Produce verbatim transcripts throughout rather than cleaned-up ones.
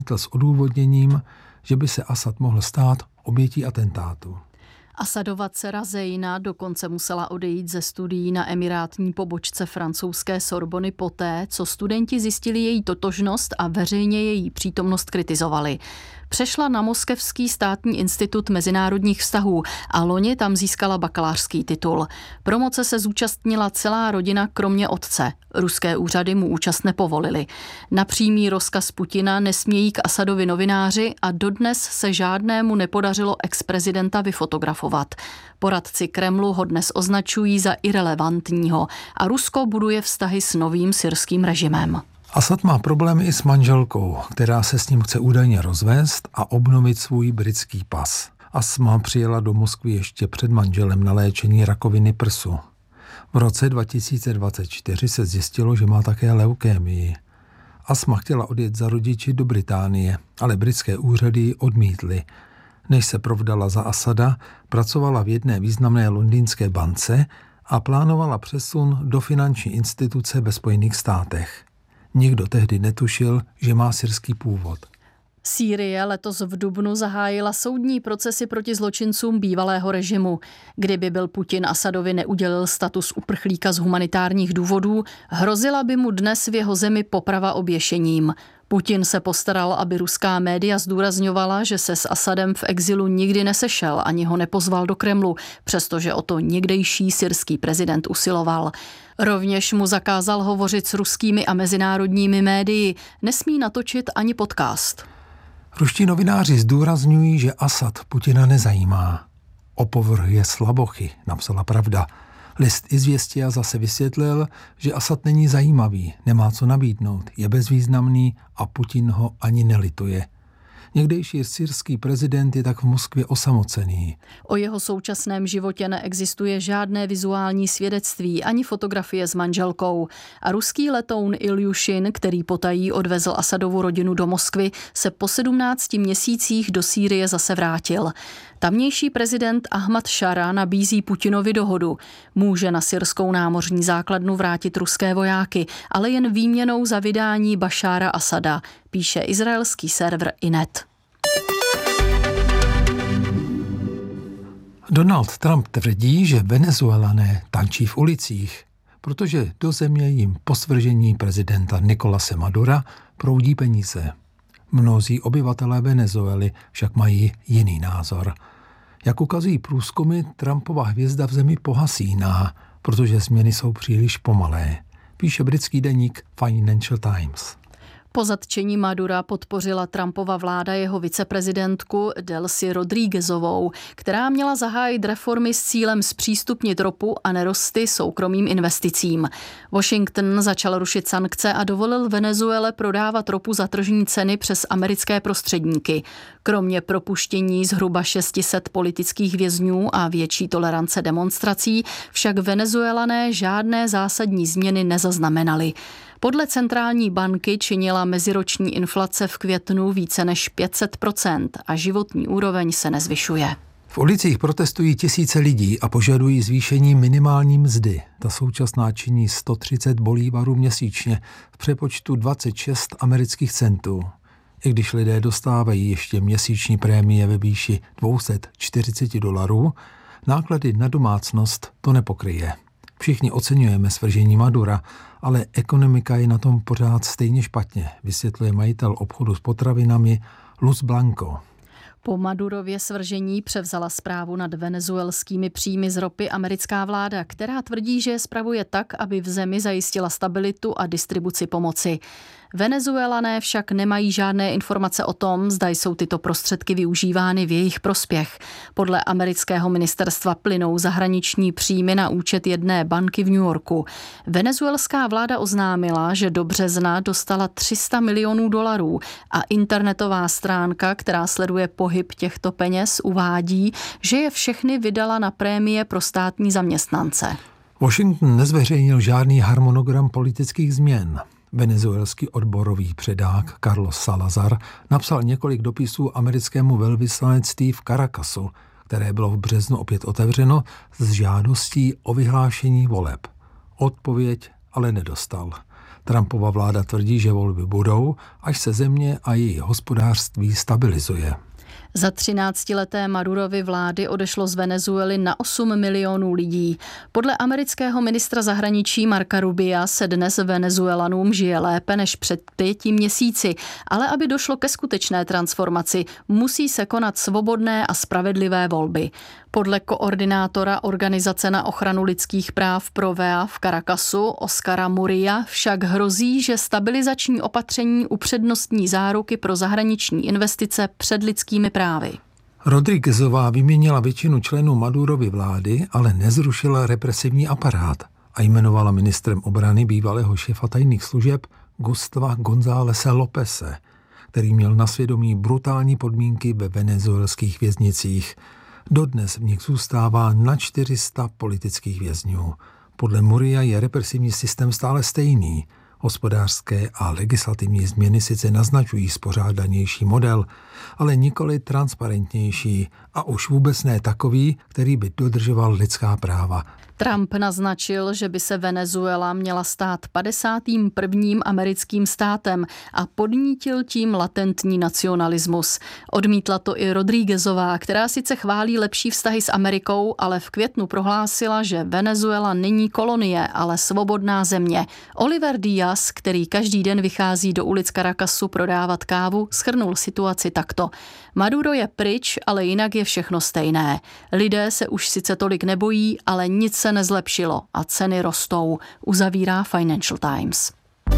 s odůvodněním, že by se Asad mohl stát obětí atentátu. Asadova dcera Zejna dokonce musela odejít ze studií na emirátní pobočce francouzské Sorbony poté, co studenti zjistili její totožnost a veřejně její přítomnost kritizovali. Přešla na Moskevský státní institut mezinárodních vztahů a loni tam získala bakalářský titul. Promoce se zúčastnila celá rodina kromě otce. Ruské úřady mu účast nepovolily. Na přímý rozkaz Putina nesmějí k Asadovi novináři a dodnes se žádnému nepodařilo ex-prezidenta vyfotografovat. Poradci Kremlu ho dnes označují za irelevantního a Rusko buduje vztahy s novým syrským režimem. Asad má problémy i s manželkou, která se s ním chce údajně rozvést a obnovit svůj britský pas. Asma přijela do Moskvy ještě před manželem na léčení rakoviny prsu. V roce dva tisíce dvacet čtyři se zjistilo, že má také leukémii. Asma chtěla odjet za rodiči do Británie, ale britské úřady ji odmítly. Než se provdala za Asada, pracovala v jedné významné londýnské bance a plánovala přesun do finanční instituce ve Spojených státech. Nikdo tehdy netušil, že má syrský původ. Sýrie letos v dubnu zahájila soudní procesy proti zločincům bývalého režimu. Kdyby byl Putin Asadovi neudělil status uprchlíka z humanitárních důvodů, hrozila by mu dnes v jeho zemi poprava oběšením. Putin se postaral, aby ruská média zdůrazňovala, že se s Asadem v exilu nikdy nesešel ani ho nepozval do Kremlu, přestože o to někdejší syrský prezident usiloval. Rovněž mu zakázal hovořit s ruskými a mezinárodními médii, nesmí natočit ani podcast. Ruští novináři zdůrazňují, že Asad Putina nezajímá. Opovrhuje slabochy, napsala Pravda. List Izvěstia zase vysvětlil, že Asad není zajímavý, nemá co nabídnout, je bezvýznamný a Putin ho ani nelituje. Někdejší syrský prezident je tak v Moskvě osamocený. O jeho současném životě neexistuje žádné vizuální svědectví ani fotografie s manželkou. A ruský letoun Iljušin, který potají odvezl Asadovu rodinu do Moskvy, se po sedmnácti měsících do Sýrie zase vrátil. Tamnější prezident Ahmad Šara nabízí Putinovi dohodu. Může na syrskou námořní základnu vrátit ruské vojáky, ale jen výměnou za vydání Bašára Asada, píše izraelský server Inet. Donald Trump tvrdí, že Venezuelané tančí v ulicích, protože do země jim po svržení prezidenta Nicolase Madura proudí peníze. Mnozí obyvatelé Venezuely však mají jiný názor. Jak ukazují průzkumy, Trumpova hvězda v zemi pohasíná, protože změny jsou příliš pomalé, píše britský deník Financial Times. Po zatčení Madura podpořila Trumpova vláda jeho viceprezidentku Delcy Rodríguezovou, která měla zahájit reformy s cílem zpřístupnit ropu a nerosty soukromým investicím. Washington začal rušit sankce a dovolil Venezuele prodávat ropu za tržní ceny přes americké prostředníky. Kromě propuštění zhruba šest set politických vězňů a větší tolerance demonstrací však Venezuelané žádné zásadní změny nezaznamenali. Podle centrální banky činila meziroční inflace v květnu více než pět set procent a životní úroveň se nezvyšuje. V ulicích protestují tisíce lidí a požadují zvýšení minimální mzdy. Ta současná činí sto třicet bolívarů měsíčně, v přepočtu dvacet šest amerických centů. I když lidé dostávají ještě měsíční prémie ve výši dvě stě čtyřicet dolarů, náklady na domácnost to nepokryje. Všichni oceňujeme svržení Madura, ale ekonomika je na tom pořád stejně špatně, vysvětluje majitel obchodu s potravinami Luz Blanco. Po Madurově svržení převzala správu nad venezuelskými příjmy z ropy americká vláda, která tvrdí, že je spravuje tak, aby v zemi zajistila stabilitu a distribuci pomoci. Venezuelané však nemají žádné informace o tom, zda jsou tyto prostředky využívány v jejich prospěch. Podle amerického ministerstva plynou zahraniční příjmy na účet jedné banky v New Yorku. Venezuelská vláda oznámila, že do března dostala tři sta milionů dolarů a internetová stránka, která sleduje pohyb těchto peněz, uvádí, že je všechny vydala na prémie pro státní zaměstnance. Washington nezveřejnil žádný harmonogram politických změn. Venezuelský odborový předák Carlos Salazar napsal několik dopisů americkému velvyslanectví v Caracasu, které bylo v březnu opět otevřeno s žádostí o vyhlášení voleb. Odpověď ale nedostal. Trumpova vláda tvrdí, že volby budou, až se země a její hospodářství stabilizuje. Za třináctileté Madurovy vlády odešlo z Venezuely na osm milionů lidí. Podle amerického ministra zahraničí Marca Rubia se dnes Venezuelanům žije lépe než před pěti měsíci, ale aby došlo ke skutečné transformaci, musí se konat svobodné a spravedlivé volby. Podle koordinátora Organizace na ochranu lidských práv Pro V E A v Caracasu Oscara Muria však hrozí, že stabilizační opatření upřednostní záruky pro zahraniční investice před lidskými právy. Rodríguezová vyměnila většinu členů Madurovy vlády, ale nezrušila represivní aparát a jmenovala ministrem obrany bývalého šéfa tajných služeb Gustava Gonzálese Lópeze, který měl na svědomí brutální podmínky ve venezuelských věznicích. Dodnes v nich zůstává na čtyři sta politických vězňů. Podle Muria je represivní systém stále stejný. Hospodářské a legislativní změny sice naznačují spořádanější model, ale nikoli transparentnější a už vůbec ne takový, který by dodržoval lidská práva. Trump naznačil, že by se Venezuela měla stát padesátým prvním americkým státem a podnítil tím latentní nacionalismus. Odmítla to i Rodríguezová, která sice chválí lepší vztahy s Amerikou, ale v květnu prohlásila, že Venezuela není kolonie, ale svobodná země. Oliver Díaz, který každý den vychází do ulic Caracasu prodávat kávu, shrnul situaci takto. Maduro je pryč, ale jinak je všechno stejné. Lidé se už sice tolik nebojí, ale nic se nezlepšilo a ceny rostou, uzavírá Financial Times.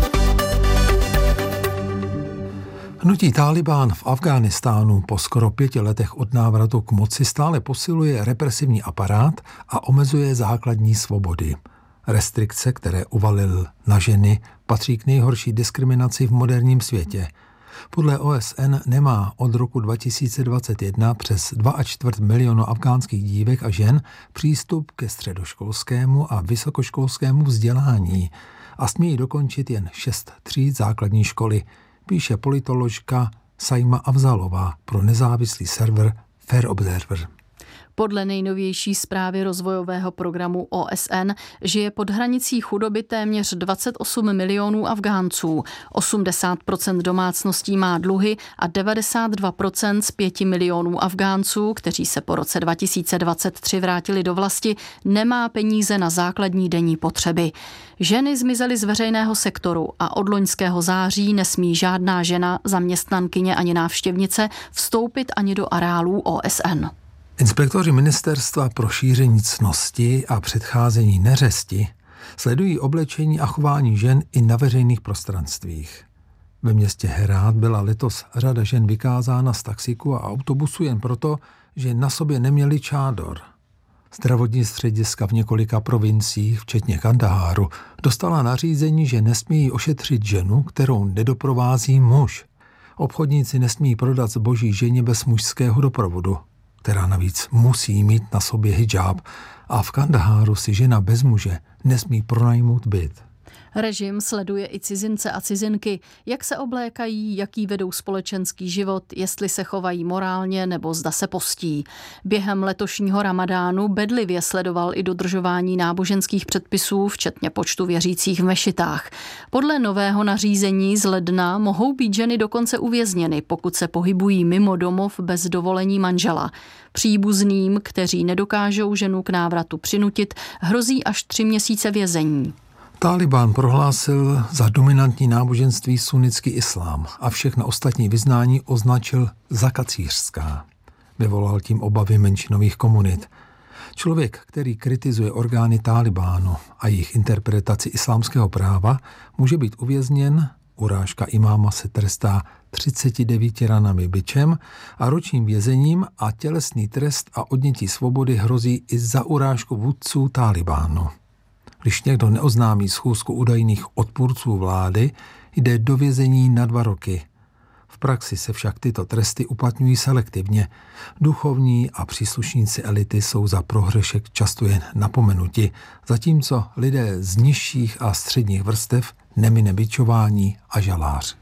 Hnutí Tálibán v Afghánistánu po skoro pěti letech od návratu k moci stále posiluje represivní aparát a omezuje základní svobody. Restrikce, které uvalil na ženy, patří k nejhorší diskriminaci v moderním světě. Podle O S N nemá od roku dva tisíce dvacet jedna přes dva čtvrt milionu afgánských dívek a žen přístup ke středoškolskému a vysokoškolskému vzdělání a smějí dokončit jen šest tříd základní školy, píše politoložka Saima Afzalová pro nezávislý server Fair Observer. Podle nejnovější zprávy rozvojového programu O S N žije pod hranicí chudoby téměř dvacet osm milionů Afgánců. osmdesát procent domácností má dluhy a devadesát dva procent z pěti milionů Afgánců, kteří se po roce dva tisíce dvacet tři vrátili do vlasti, nemá peníze na základní denní potřeby. Ženy zmizely z veřejného sektoru a od loňského září nesmí žádná žena, zaměstnankyně ani návštěvnice vstoupit ani do areálů O S N. Inspektoři Ministerstva pro šíření ctnosti a předcházení neřesti sledují oblečení a chování žen i na veřejných prostranstvích. Ve městě Herát byla letos řada žen vykázána z taxíku a autobusu jen proto, že na sobě neměli čádor. Zdravotní střediska v několika provinciích, včetně Kandaháru, dostala nařízení, že nesmějí ošetřit ženu, kterou nedoprovází muž. Obchodníci nesmí prodat zboží ženě bez mužského doprovodu, která navíc musí mít na sobě hijab, a v Kandaháru si žena bez muže nesmí pronajmout byt. Režim sleduje i cizince a cizinky, jak se oblékají, jaký vedou společenský život, jestli se chovají morálně nebo zda se postí. Během letošního ramadánu bedlivě sledoval i dodržování náboženských předpisů, včetně počtu věřících v mešitách. Podle nového nařízení z ledna mohou být ženy dokonce uvězněny, pokud se pohybují mimo domov bez dovolení manžela. Příbuzným, kteří nedokážou ženu k návratu přinutit, hrozí až tři měsíce vězení. Tálibán prohlásil za dominantní náboženství sunnický islám a všechna ostatní vyznání označil za kacířská. Vyvolal tím obavy menšinových komunit. Člověk, který kritizuje orgány Tálibánu a jejich interpretaci islámského práva, může být uvězněn, urážka imáma se trestá třiceti devíti ranami bičem a ročním vězením a tělesný trest a odnětí svobody hrozí i za urážku vůdců Tálibánu. Když někdo neoznámí schůzku údajných odpůrců vlády, jde do vězení na dva roky. V praxi se však tyto tresty uplatňují selektivně. Duchovní a příslušníci elity jsou za prohřešek často jen napomenuti, zatímco lidé z nižších a středních vrstev nemine bičování a žalář.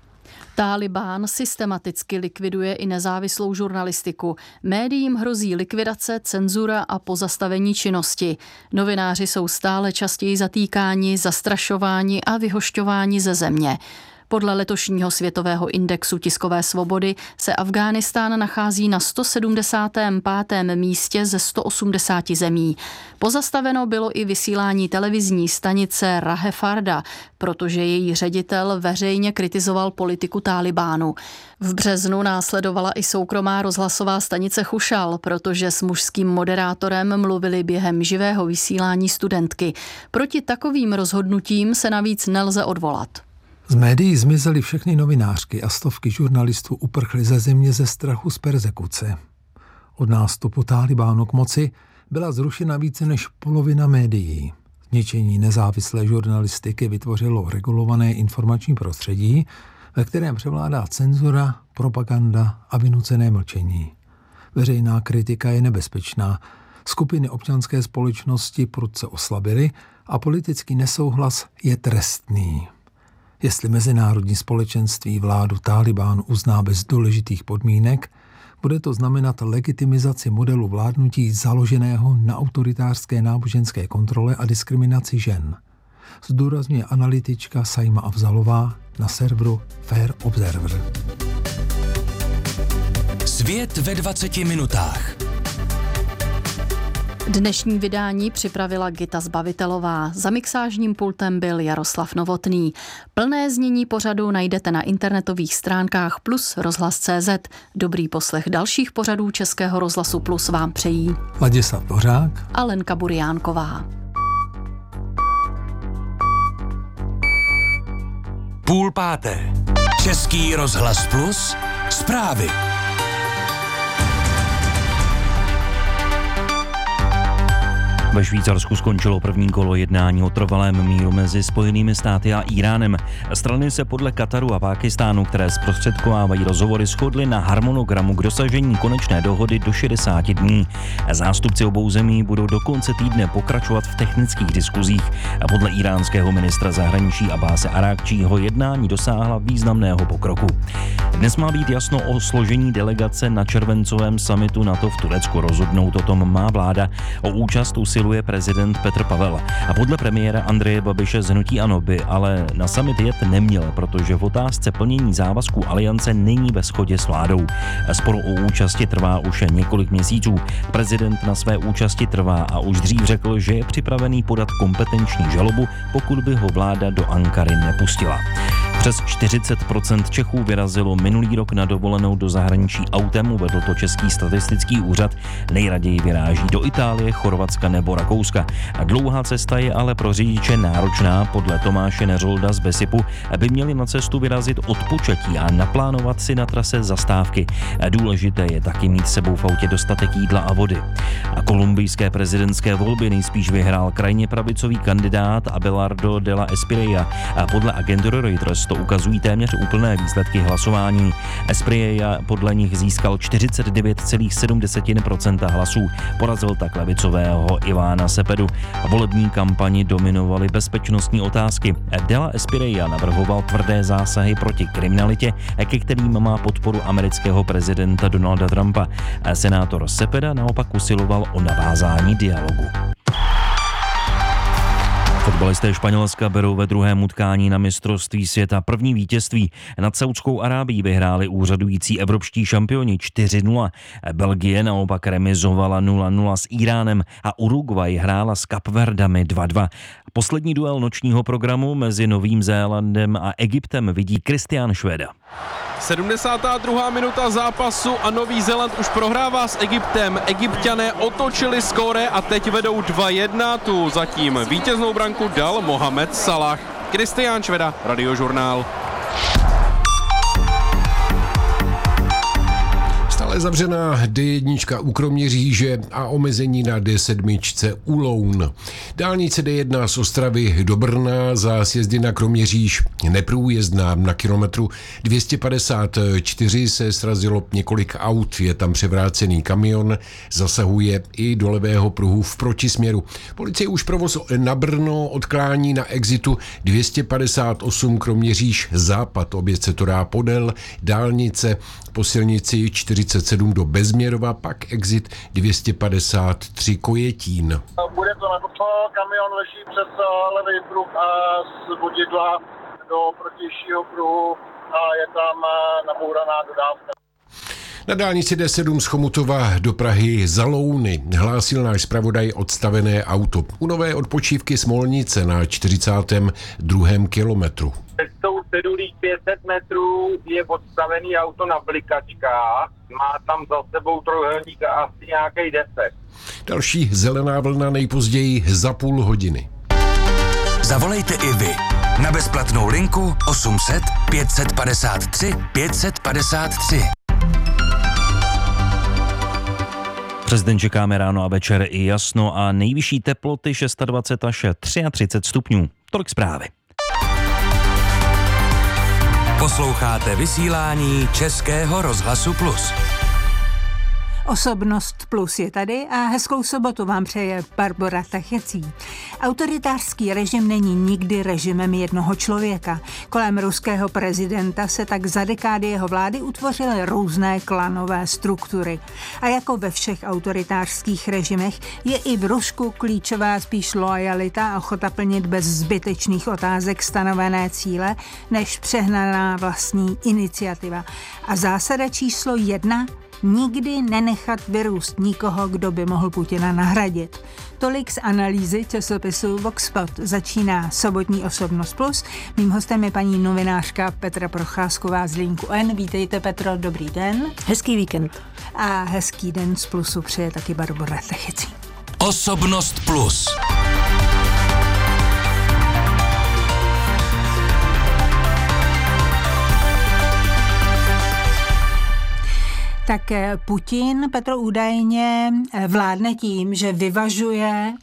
Tálibán systematicky likviduje i nezávislou žurnalistiku. Médiím hrozí likvidace, cenzura a pozastavení činnosti. Novináři jsou stále častěji zatýkáni, zastrašováni a vyhošťováni ze země. Podle letošního světového indexu tiskové svobody se Afghánistán nachází na sto sedmdesátém pátém místě ze sto osmdesáti zemí. Pozastaveno bylo i vysílání televizní stanice Rahe Farda, protože její ředitel veřejně kritizoval politiku Tálibánu. V březnu následovala i soukromá rozhlasová stanice Chušal, protože s mužským moderátorem mluvili během živého vysílání studentky. Proti takovým rozhodnutím se navíc nelze odvolat. Z médií zmizely všechny novinářky a stovky žurnalistů uprchly ze země ze strachu z perzekuce. Od nástupu Tálibánu k moci byla zrušena více než polovina médií. Zničení nezávislé žurnalistiky vytvořilo regulované informační prostředí, ve kterém převládá cenzura, propaganda a vynucené mlčení. Veřejná kritika je nebezpečná, skupiny občanské společnosti prudce oslabily a politický nesouhlas je trestný. Jestli mezinárodní společenství vládu Tálibánu uzná bez důležitých podmínek, bude to znamenat legitimizaci modelu vládnutí založeného na autoritářské náboženské kontrole a diskriminaci žen. Zdůrazňuje analytička Saima Afzalová na serveru Fair Observer. Svět ve dvaceti minutách. Dnešní vydání připravila Gita Zbavitelová. Za mixážním pultem byl Jaroslav Novotný. Plné znění pořadu najdete na internetových stránkách plus rozhlas tečka cé zet. Dobrý poslech dalších pořadů Českého rozhlasu Plus vám přejí Ladislav Dvořák a Lenka Buriánková. Půl páté. Český rozhlas Plus. Zprávy. Ve Švýcarsku skončilo první kolo jednání o trvalém míru mezi Spojenými státy a Íránem. Strany se podle Kataru a Pákistánu, které zprostředkovávají rozhovory, shodly na harmonogramu k dosažení konečné dohody do šedesáti dní. Zástupci obou zemí budou do konce týdne pokračovat v technických diskuzích. A podle íránského ministra zahraničí Abáse Arákčího jednání dosáhla významného pokroku. Dnes má být jasno o složení delegace na červencovém summitu NATO v Turecku. Rozhodnout o tom má vláda. O účast usiluje prezident Petr Pavel. A podle premiéra Andreje Babiše z hnutí ANO by ale na summit jet neměl, protože v otázce plnění závazků aliance není ve shodě s vládou. Spor o účasti trvá už několik měsíců. Prezident na své účasti trvá a už dřív řekl, že je připravený podat kompetenční žalobu, pokud by ho vláda do Ankary nepustila. Přes čtyřicet procent Čechů vyrazilo minulý rok na dovolenou do zahraničí autem, uvedl to Český statistický úřad. Nejraději vyráží do Itálie, Chorvatska nebo Rakouska. A dlouhá cesta je ale pro řidiče náročná. Podle Tomáše Neřolda z Besipu by měli na cestu vyrazit od početí a naplánovat si na trase zastávky. A důležité je taky mít s sebou v autě dostatek jídla a vody. A kolumbijské prezidentské volby nejspíš vyhrál krajně pravicový kandidát Abelardo de la Espriella. A podle agentury Reuters to ukazují téměř úplné výsledky hlasování. Espriella podle nich získal čtyřicet devět celá sedm procenta hlasů. Porazil tak levicového Ivana Cepedu. Volební kampani dominovaly bezpečnostní otázky. De la Espriella navrhoval tvrdé zásahy proti kriminalitě, ke kterým má podporu amerického prezidenta Donalda Trumpa. Senátor Cepeda naopak usiloval o navázání dialogu. Fotbalisté Španělska berou ve druhém utkání na mistrovství světa první vítězství. Nad Saudskou Arábií vyhráli úřadující evropští šampioni čtyři nula. Belgie naopak remizovala nula nula s Íránem a Uruguay hrála s Kapverdami dva dva. Poslední duel nočního programu mezi Novým Zélandem a Egyptem vidí Kristián Švéda. sedmdesátá druhá minuta zápasu a Nový Zéland už prohrává s Egyptem. Egypťané otočili skóre a teď vedou dva jedna. Tu zatím vítěznou branku dal Mohamed Salah. Kristián Šveda, Radiožurnál. Stále zavřená D jedna u Kroměříže a omezení na D sedm u Loun. Dálnice D jedna z Ostravy do Brna za sjezdy na Kroměříž neprůjezdná. Na kilometru dvě stě padesát čtyři se srazilo několik aut. Je tam převrácený kamion, zasahuje i do levého pruhu v protisměru. Policie už provoz na Brno odklání na exitu dvě stě padesát osm Kroměříž západ. Oběť se to dá podél dálnice po silnici čtyřicet sedm do Bezměrova, pak exit dvě stě padesát tři Kojetín. Bude to na to, kamion leží přes levý pruh a z vodidla do protějšího pruhu a je tam nabouraná dodávka. Na dálnici D sedm z Chomutova do Prahy za Louny hlásil náš zpravodaj odstavené auto. U nové odpočívky Smolnice na čtyřicátém druhém kilometru. S tou cedulí pět set metrů je odstavený auto na blikačkách. Má tam za sebou trojúhelník a asi nějaký defekt. Další zelená vlna nejpozději za půl hodiny. Zavolejte i vy na bezplatnou linku osm set pět padesát tři pět padesát tři. Přes den čekáme ráno a večer i jasno a nejvyšší teploty dvacet šest až třicet tři stupňů. Tolik zprávy. Posloucháte vysílání Českého rozhlasu Plus. Osobnost Plus je tady a hezkou sobotu vám přeje Barbora Tachecí. Autoritářský režim není nikdy režimem jednoho člověka. Kolem ruského prezidenta se tak za dekády jeho vlády utvořily různé klanové struktury. A jako ve všech autoritářských režimech je i v Rusku klíčová spíš loajalita a ochota plnit bez zbytečných otázek stanovené cíle, než přehnaná vlastní iniciativa. A zásada číslo jedna – nikdy nenechat vyrůst nikoho, kdo by mohl Putina nahradit. Tolik z analýzy časopisu Voxpot. Začíná sobotní Osobnost Plus. Mým hostem je paní novinářka Petra Procházková z Linku N. Vítejte, Petro, dobrý den. Hezký víkend. A hezký den z Plusu přeje taky Barbora Tachecí. Osobnost Plus. Tak Putin, Petro, údajně vládne tím, že vyvažuje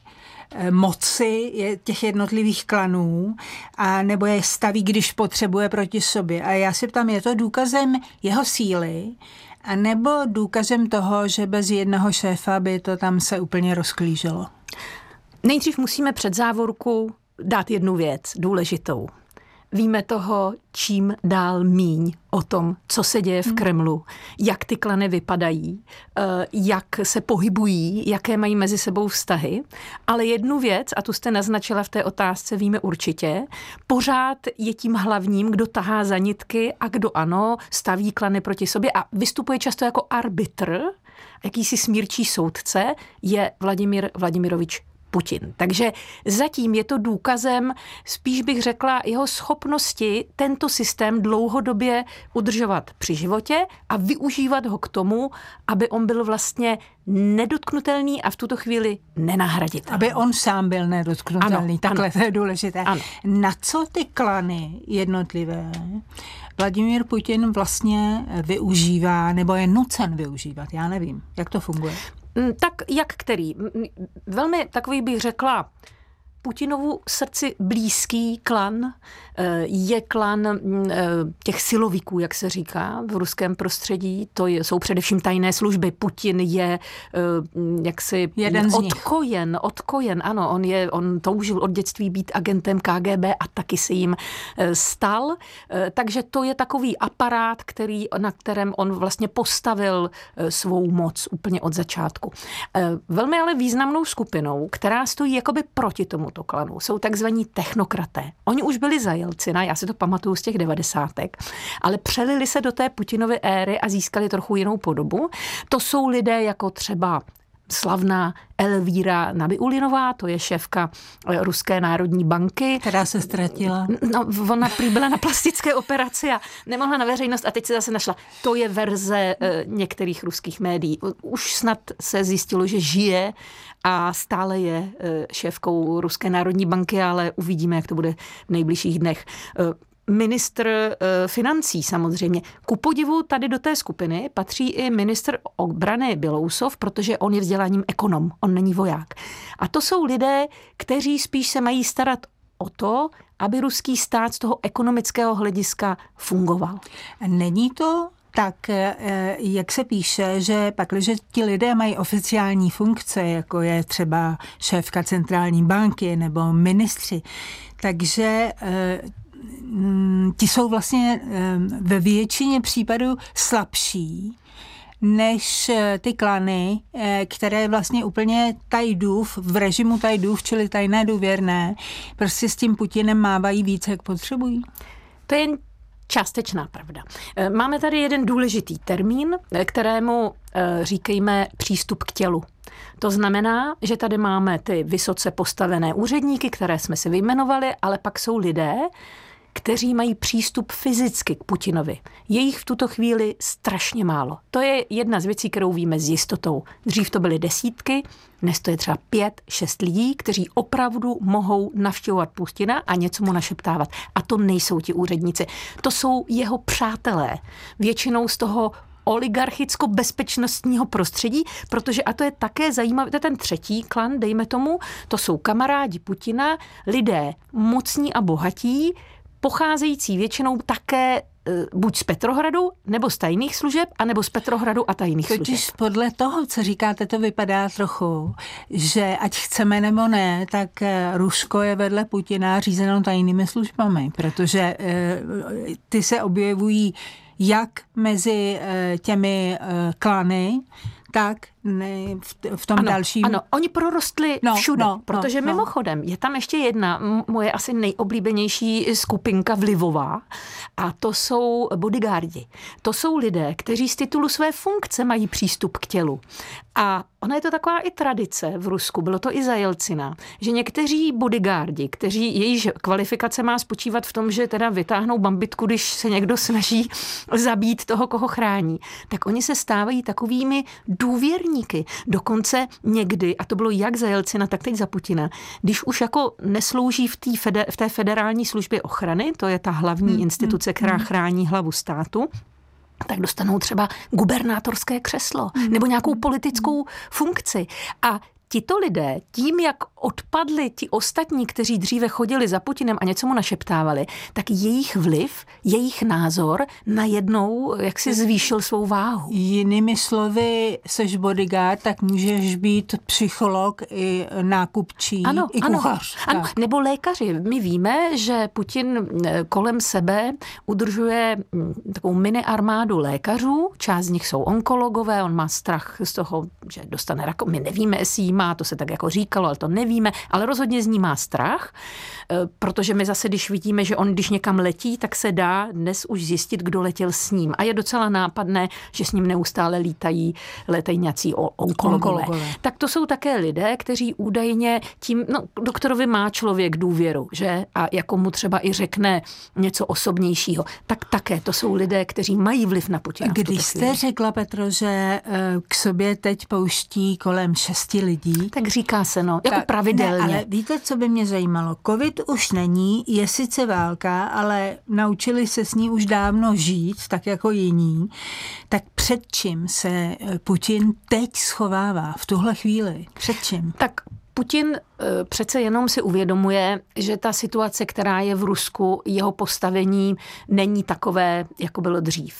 moci těch jednotlivých klanů a nebo je staví, když potřebuje proti sobě. A já si ptám, je to důkazem jeho síly a nebo důkazem toho, že bez jednoho šéfa by to tam se úplně rozklíželo? Nejdřív musíme před závorku dát jednu věc důležitou. Víme toho, čím dál míň o tom, co se děje v Kremlu, jak ty klany vypadají, jak se pohybují, jaké mají mezi sebou vztahy. Ale jednu věc, a tu jste naznačila v té otázce, víme určitě, pořád je tím hlavním, kdo tahá za nitky a kdo ano, staví klany proti sobě a vystupuje často jako arbitr, jakýsi smírčí soudce, je Vladimír Vladimirovič Putin. Takže zatím je to důkazem, spíš bych řekla, jeho schopnosti tento systém dlouhodobě udržovat při životě a využívat ho k tomu, aby on byl vlastně nedotknutelný a v tuto chvíli nenahraditelný. Aby on sám byl nedotknutelný. Ano, takhle ano. To je důležité. Ano. Na co ty klany jednotlivé Vladimír Putin vlastně využívá, nebo je nucen využívat? Já nevím, jak to funguje. Tak jak který? Velmi takový bych řekla Putinovu srdci blízký klan je klan těch silovíků, jak se říká v ruském prostředí. To jsou především tajné služby. Putin je jaksi jeden z odkojen, nich. odkojen, ano, on, je, on toužil od dětství být agentem K G B a taky se jim stal. Takže to je takový aparát, který, na kterém on vlastně postavil svou moc úplně od začátku. Velmi ale významnou skupinou, která stojí jakoby proti tomuto klanu, jsou takzvaní technokraté. Oni už byli za Jelcina, já si to pamatuju z těch devadesátek, ale přelili se do té Putinovy éry a získali trochu jinou podobu. To jsou lidé jako třeba slavná Elvíra Nabiulinová, to je šéfka Ruské národní banky. Která se ztratila. No, ona prý byla na plastické operaci a nemohla na veřejnost a teď se zase našla. To je verze e, některých ruských médií. Už snad se zjistilo, že žije a stále je e, šéfkou Ruské národní banky, ale uvidíme, jak to bude v nejbližších dnech. E, ministr financí samozřejmě. Ku podivu tady do té skupiny patří i ministr obrany Bělousov, protože on je vzděláním ekonom, on není voják. A to jsou lidé, kteří spíš se mají starat o to, aby ruský stát z toho ekonomického hlediska fungoval. Není to tak, jak se píše, že pakliže ti lidé mají oficiální funkce, jako je třeba šéfka centrální banky nebo ministři, takže ti jsou vlastně ve většině případů slabší než ty klany, které vlastně úplně tajdův, v režimu tajdův, čili tajné důvěrné, prostě s tím Putinem mávají více, jak potřebují. To je jen částečná pravda. Máme tady jeden důležitý termín, kterému říkejme přístup k tělu. To znamená, že tady máme ty vysoce postavené úředníky, které jsme si vyjmenovali, ale pak jsou lidé, kteří mají přístup fyzicky k Putinovi. Je jich v tuto chvíli strašně málo. To je jedna z věcí, kterou víme s jistotou. Dřív to byly desítky, dnes to je třeba pět, šest lidí, kteří opravdu mohou navštěvovat Putina a něco mu našeptávat. A to nejsou ti úředníci. To jsou jeho přátelé. Většinou z toho oligarchicko-bezpečnostního prostředí, protože, a to je také zajímavé, to je ten třetí klan, dejme tomu, to jsou kamarádi Putina, lidé mocní a bohatí, pocházející většinou také buď z Petrohradu, nebo z tajných služeb, anebo z Petrohradu a tajných služeb. Totiž podle toho, co říkáte, to vypadá trochu, že ať chceme nebo ne, tak Rusko je vedle Putina řízeno tajnými službami, protože ty se objevují jak mezi těmi klany, tak ne, v, v tom ano, dalším. Ano, oni prorostli no, všude, no, protože no, mimochodem je tam ještě jedna moje asi nejoblíbenější skupinka vlivová a to jsou bodyguardi. To jsou lidé, kteří z titulu své funkce mají přístup k tělu. A ona je to taková i tradice v Rusku, bylo to i za Jelcina, že někteří bodyguardi, kteří jejíž kvalifikace má spočívat v tom, že teda vytáhnou bambitku, když se někdo snaží zabít toho, koho chrání, tak oni se stávají takovými důvěrníky. Dokonce někdy, a to bylo jak za Jelcina, tak teď za Putina, když už jako neslouží v té, fede, v té federální službě ochrany, to je ta hlavní hmm, instituce, která hmm. chrání hlavu státu, tak dostanou třeba gubernátorské křeslo hmm. nebo nějakou politickou funkci. A tito lidé, tím, jak odpadli ti ostatní, kteří dříve chodili za Putinem a něco mu našeptávali, tak jejich vliv, jejich názor najednou jak si zvýšil svou váhu. Jinými slovy, seš bodyguard, tak můžeš být psycholog i nákupčí, ano, i kuchař. Ano, ano, nebo lékaři. My víme, že Putin kolem sebe udržuje takovou mini armádu lékařů, část z nich jsou onkologové, on má strach z toho, že dostane rakovinu. My nevíme, jestli jí má, to se tak jako říkalo, ale to nevíme, ale rozhodně z ní má strach, protože my zase, když vidíme, že on když někam letí, tak se dá dnes už zjistit, kdo letěl s ním. A je docela nápadné, že s ním neustále lítají letají nějací onkologové. onkologové. Tak to jsou také lidé, kteří údajně tím, no, doktorovi má člověk důvěru, že? A jako mu třeba i řekne něco osobnějšího. Tak také to jsou lidé, kteří mají vliv na Putina. Když jste řekla, Petro, že k sobě teď pouští kolem šesti lidí, tak říká se, no, jako tak, pravidelně. Ne, ale víte, co by mě zajímalo? Covid už není, je sice válka, ale naučili se s ní už dávno žít, tak jako jiní. Tak před čím se Putin teď schovává v tuhle chvíli? Před čím? Tak Putin přece jenom si uvědomuje, že ta situace, která je v Rusku, jeho postavení není takové, jako bylo dřív.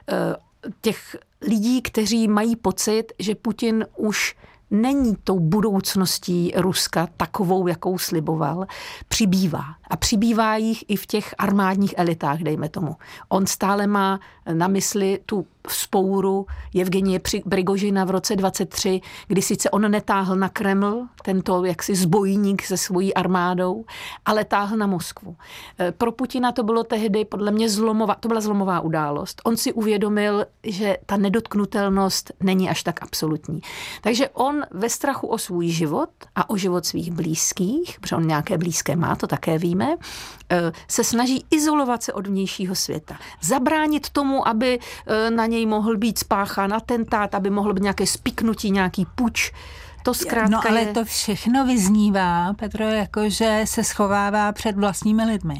Těch lidí, kteří mají pocit, že Putin už není tou budoucností Ruska takovou, jakou sliboval, přibývá. A přibývá jich i v těch armádních elitách, dejme tomu. On stále má na mysli tu vzpouru Jevgenie Prigožina v roce dvacet tři, kdy sice on netáhl na Kreml, tento jaksi zbojník se svojí armádou, ale táhl na Moskvu. Pro Putina to bylo tehdy podle mě zlomová, to byla zlomová událost. On si uvědomil, že ta nedotknutelnost není až tak absolutní. Takže on ve strachu o svůj život a o život svých blízkých, protože on nějaké blízké má, to také víme, se snaží izolovat se od vnějšího světa. Zabránit tomu, aby na něj mohl být spáchán atentát, aby mohl být nějaké spiknutí, nějaký puč. To zkrátka No ale je... to všechno vyznívá, Petro, jako že se schovává před vlastními lidmi.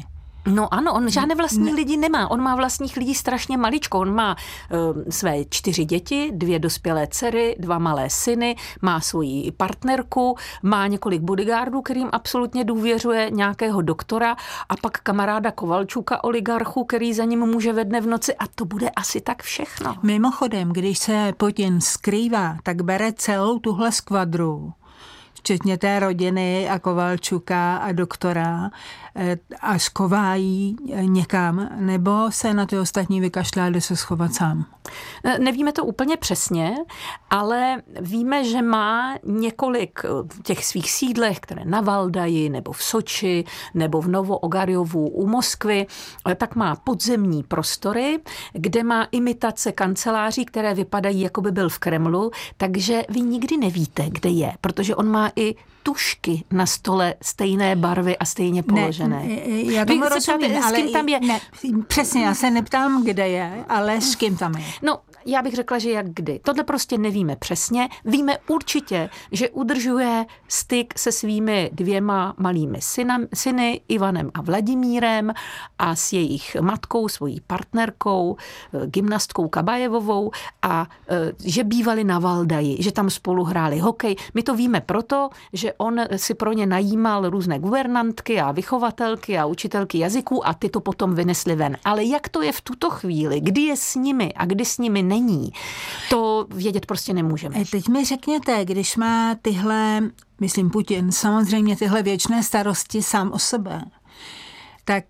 No ano, on žádné vlastní ne. lidi nemá. On má vlastních lidí strašně maličko. On má uh, své čtyři děti, dvě dospělé dcery, dva malé syny, má svoji partnerku, má několik bodyguardů, kterým absolutně důvěřuje, nějakého doktora a pak kamaráda Kovalčuka, oligarchu, který za ním může ve dne v noci a to bude asi tak všechno. Mimochodem, když se Putin skrývá, tak bere celou tuhle skvadru, včetně té rodiny a Kovalčuka a doktora, a skovájí někam, nebo se na ty ostatní vykašlá, jde se schovat sám? Nevíme to úplně přesně, ale víme, že má několik těch svých sídlech, které na Valdaji, nebo v Soči, nebo v Novo-Ogarjovu u Moskvy, tak má podzemní prostory, kde má imitace kanceláří, které vypadají, jako by byl v Kremlu, takže vy nikdy nevíte, kde je, protože on má i tušky na stole stejné barvy a stejně položené. Ne, já tomu rozumím, ale tam je? Ne, přesně, já se neptám, kde je, ale s kým tam je. No, já bych řekla, že jak kdy. Tohle prostě nevíme přesně. Víme určitě, že udržuje styk se svými dvěma malými syna, syny, Ivanem a Vladimírem, a s jejich matkou, svojí partnerkou, gymnastkou Kabajevovou, a že bývali na Valdaji, že tam spolu hráli hokej. My to víme proto, že on si pro ně najímal různé guvernantky a vychovatelky a učitelky jazyků a ty to potom vynesli ven. Ale jak to je v tuto chvíli, kdy je s nimi a kdy s nimi není, to vědět prostě nemůžeme. Teď mi řekněte, když má tyhle, myslím Putin, samozřejmě tyhle věčné starosti sám o sebe, tak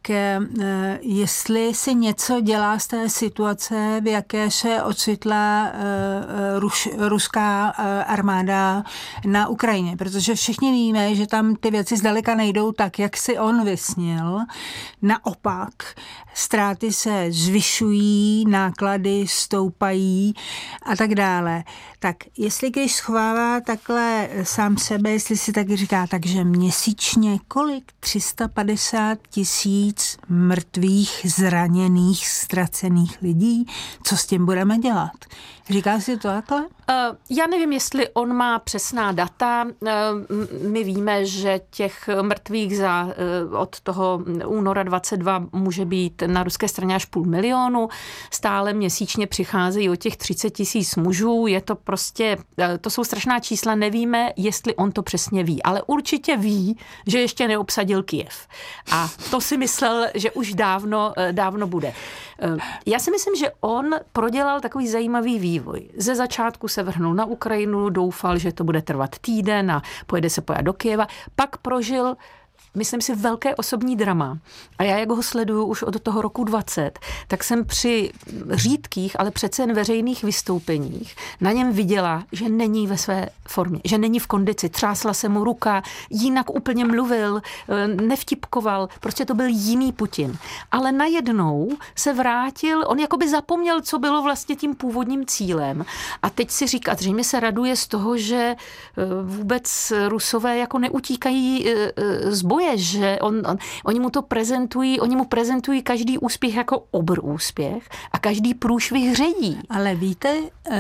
jestli si něco dělá z té situace, v jaké se ocitla ruš, ruská armáda na Ukrajině, protože všichni víme, že tam ty věci zdaleka nejdou tak, jak si on vysnil. Naopak, ztráty se zvyšují, náklady stoupají a tak dále. Tak jestli když schovává takhle sám sebe, jestli si taky říká, takže měsíčně kolik? tři sta padesát tisíc mrtvých, zraněných, ztracených lidí? Co s tím budeme dělat? Říká si to takhle? Já nevím, jestli on má přesná data. My víme, že těch mrtvých za, od toho února dvacet dva může být na ruské straně až půl milionu. Stále měsíčně přicházejí o těch třicet tisíc mužů. Je to prostě, to jsou strašná čísla. Nevíme, jestli on to přesně ví, ale určitě ví, že ještě neobsadil Kyjev. A to si myslel, že už dávno, dávno bude. Já si myslím, že on prodělal takový zajímavý vývoj. Ze začátku se vrhnul na Ukrajinu, doufal, že to bude trvat týden a pojede se pojat do Kyjeva. Pak prožil, myslím si, velké osobní drama. A já, jak ho sleduju už od toho roku dvacet, tak jsem při řídkých, ale přece jen veřejných vystoupeních na něm viděla, že není ve své formě, že není v kondici. Třásla se mu ruka, jinak úplně mluvil, nevtipkoval, prostě to byl jiný Putin. Ale najednou se vrátil, on jakoby zapomněl, co bylo vlastně tím původním cílem. A teď si říká, zřejmě se raduje z toho, že vůbec Rusové jako neutíkají z boje, že on, on, oni mu to prezentují, oni mu prezentují každý úspěch jako obr úspěch a každý průšvih ředí. Ale víte,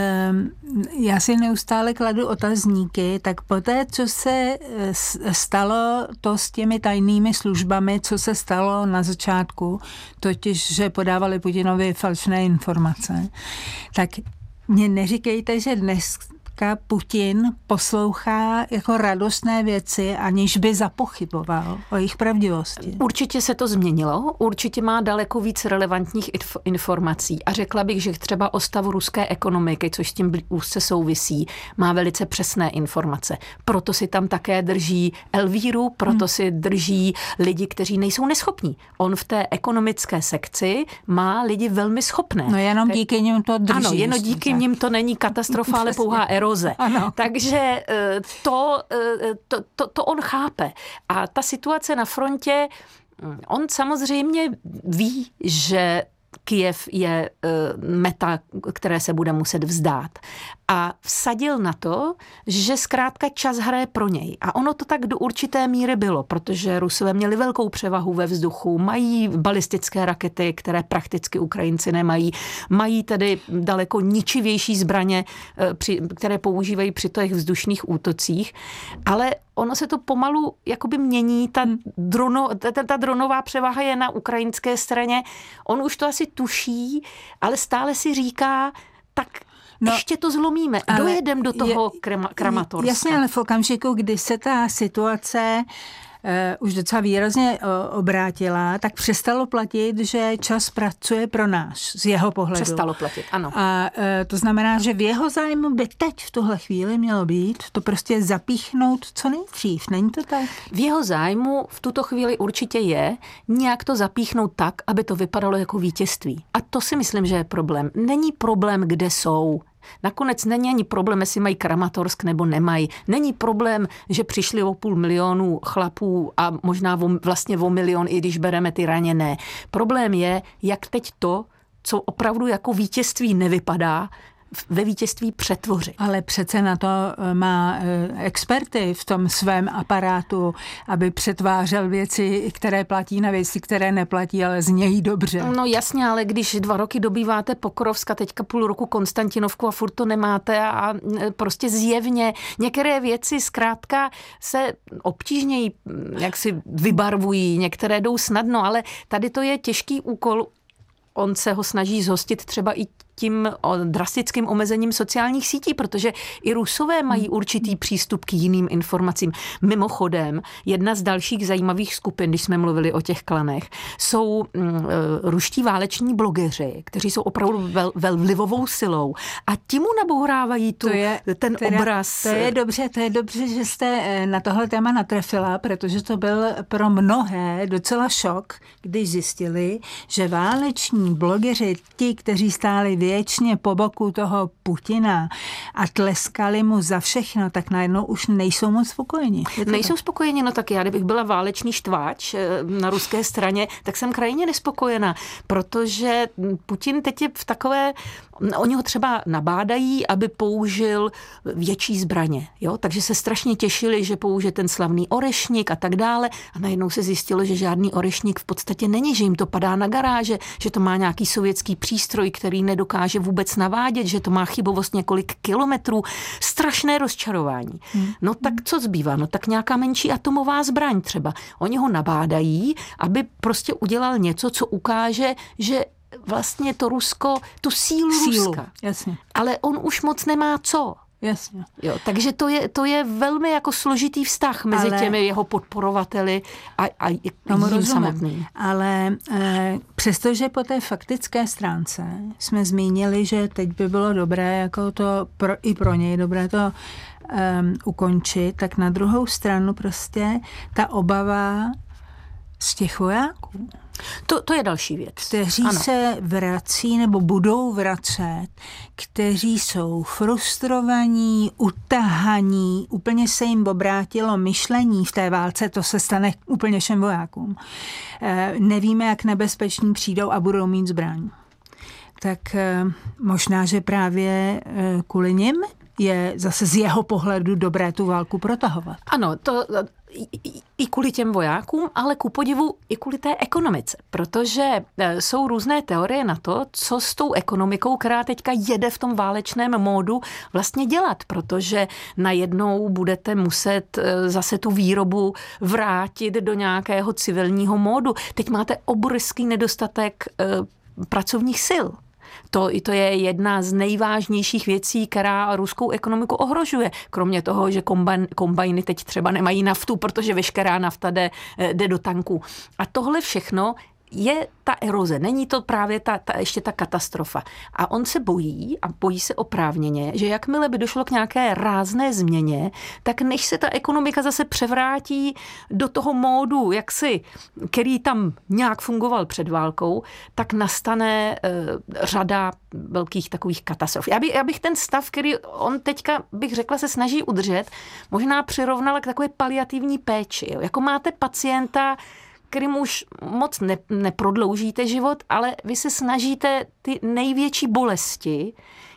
já si neustále kladu otazníky, tak poté, co se stalo to s těmi tajnými službami, co se stalo na začátku, totiž, že podávali Putinovi falšné informace, tak mě neříkejte, že dnes Putin poslouchá jako radostné věci, aniž by zapochyboval o jejich pravdivosti. Určitě se to změnilo, určitě má daleko víc relevantních informací a řekla bych, že třeba o stavu ruské ekonomiky, což s tím úzce souvisí, má velice přesné informace. Proto si tam také drží Elvíru, proto hmm. si drží lidi, kteří nejsou neschopní. On v té ekonomické sekci má lidi velmi schopné. No jenom díky nim to drží. Ano, jenom díky tak. nim to není katastrofa, ale pouhá eroze. Ano. Takže to, to, to, to on chápe. A ta situace na frontě, on samozřejmě ví, že Kyjev je meta, které se bude muset vzdát. a vsadil na to, že zkrátka čas hraje pro něj. A ono to tak do určité míry bylo, protože Rusové měli velkou převahu ve vzduchu, mají balistické rakety, které prakticky Ukrajinci nemají, mají tedy daleko ničivější zbraně, které používají při těch vzdušných útocích, ale ono se to pomalu jakoby mění, ta, drono, ta, ta dronová převaha je na ukrajinské straně, on už to asi tuší, ale stále si říká, tak no, ještě to zlomíme, dojedem do toho je, Kramatorska. Jasně, ale v okamžiku, kdy se ta situace Uh, už docela výrazně uh, obrátila, tak přestalo platit, že čas pracuje pro nás, z jeho pohledu. Přestalo platit, ano. A uh, to znamená, že v jeho zájmu by teď v tuhle chvíli mělo být to prostě zapíchnout co nejdřív, není to tak? V jeho zájmu v tuto chvíli určitě je nějak to zapíchnout tak, aby to vypadalo jako vítězství. A to si myslím, že je problém. Není problém, kde jsou. Nakonec není ani problém, jestli mají Kramatorsk nebo nemají. Není problém, že přišli o půl milionu chlapů a možná o, vlastně o milion, i když bereme ty raněné. Problém je, jak teď to, co opravdu jako vítězství nevypadá, ve vítězství přetvořit. Ale přece na to má experty v tom svém aparátu, aby přetvářel věci, které platí, na věci, které neplatí, ale znějí dobře. No jasně, ale když dva roky dobýváte Pokrovsk a teďka půl roku Konstantinovku a furt to nemáte a prostě zjevně některé věci zkrátka se obtížněji jak si vybarvují, některé jdou snadno, ale tady to je těžký úkol. On se ho snaží zhostit třeba i tím drastickým omezením sociálních sítí, protože i Rusové mají určitý přístup k jiným informacím. Mimochodem, jedna z dalších zajímavých skupin, když jsme mluvili o těch klanech, jsou mm, ruští váleční blogeři, kteří jsou opravdu vel, vel vlivovou silou a ti mu nabourávají tu, je, ten teda, obraz. To je dobře, to je dobře, že jste na tohle téma natrefila, protože to byl pro mnohé docela šok, když zjistili, že váleční blogeři, ti, kteří stáli věčně po boku toho Putina a tleskali mu za všechno, tak najednou už nejsou moc spokojeni. Nejsou spokojeni, no tak já, kdybych byla válečný štváč na ruské straně, tak jsem krajně nespokojená, protože Putin teď je v takové, oni ho třeba nabádají, aby použil větší zbraně, jo? Takže se strašně těšili, že použije ten slavný orešník a tak dále a najednou se zjistilo, že žádný orešník v podstatě není, že jim to padá na garáže, že to má nějaký sovětský přístroj, který nedokáže vůbec navádět, že to má chybovost několik kilometrů. Strašné rozčarování. No tak co zbývá? No tak nějaká menší atomová zbraň třeba. Oni ho nabádají, aby prostě udělal něco, co ukáže, že vlastně to Rusko, tu sílu, sílu Ruska. Jasně. Ale on už moc nemá co. Jasně. Jo, takže to je, to je velmi jako složitý vztah mezi ale, těmi jeho podporovateli a, a jím samotným. Ale e, přestože po té faktické stránce jsme zmínili, že teď by bylo dobré jako to pro, i pro něj dobré to um, ukončit, tak na druhou stranu prostě ta obava z těch vojáků. To, to je další věc. Kteří ano. se vrací nebo budou vracet, kteří jsou frustrovaní, utahaní, úplně se jim obrátilo myšlení v té válce, to se stane úplně všem vojákům. E, nevíme, jak nebezpeční přijdou a budou mít zbraň. Tak e, možná, že právě e, kvůli nim je zase z jeho pohledu dobré tu válku protahovat. Ano, to i, i kvůli těm vojákům, ale ku podivu i kvůli té ekonomice, protože jsou různé teorie na to, co s tou ekonomikou, která teďka jede v tom válečném módu, vlastně dělat, protože najednou budete muset zase tu výrobu vrátit do nějakého civilního módu. Teď máte obrovský nedostatek e, pracovních sil. To, to je jedna z nejvážnějších věcí, která ruskou ekonomiku ohrožuje. Kromě toho, že kombajn, kombajny teď třeba nemají naftu, protože veškerá nafta jde, jde do tanků. A tohle všechno je ta eroze, není to právě ta, ta, ještě ta katastrofa. A on se bojí, a bojí se oprávněně, že jakmile by došlo k nějaké rázné změně, tak než se ta ekonomika zase převrátí do toho módu, jaksi, který tam nějak fungoval před válkou, tak nastane e, řada velkých takových katastrof. Já, by, já bych ten stav, který on teďka, bych řekla, se snaží udržet, možná přirovnala k takové paliativní péči. Jo. Jako máte pacienta, kterým už moc ne, neprodloužíte život, ale vy se snažíte ty největší bolesti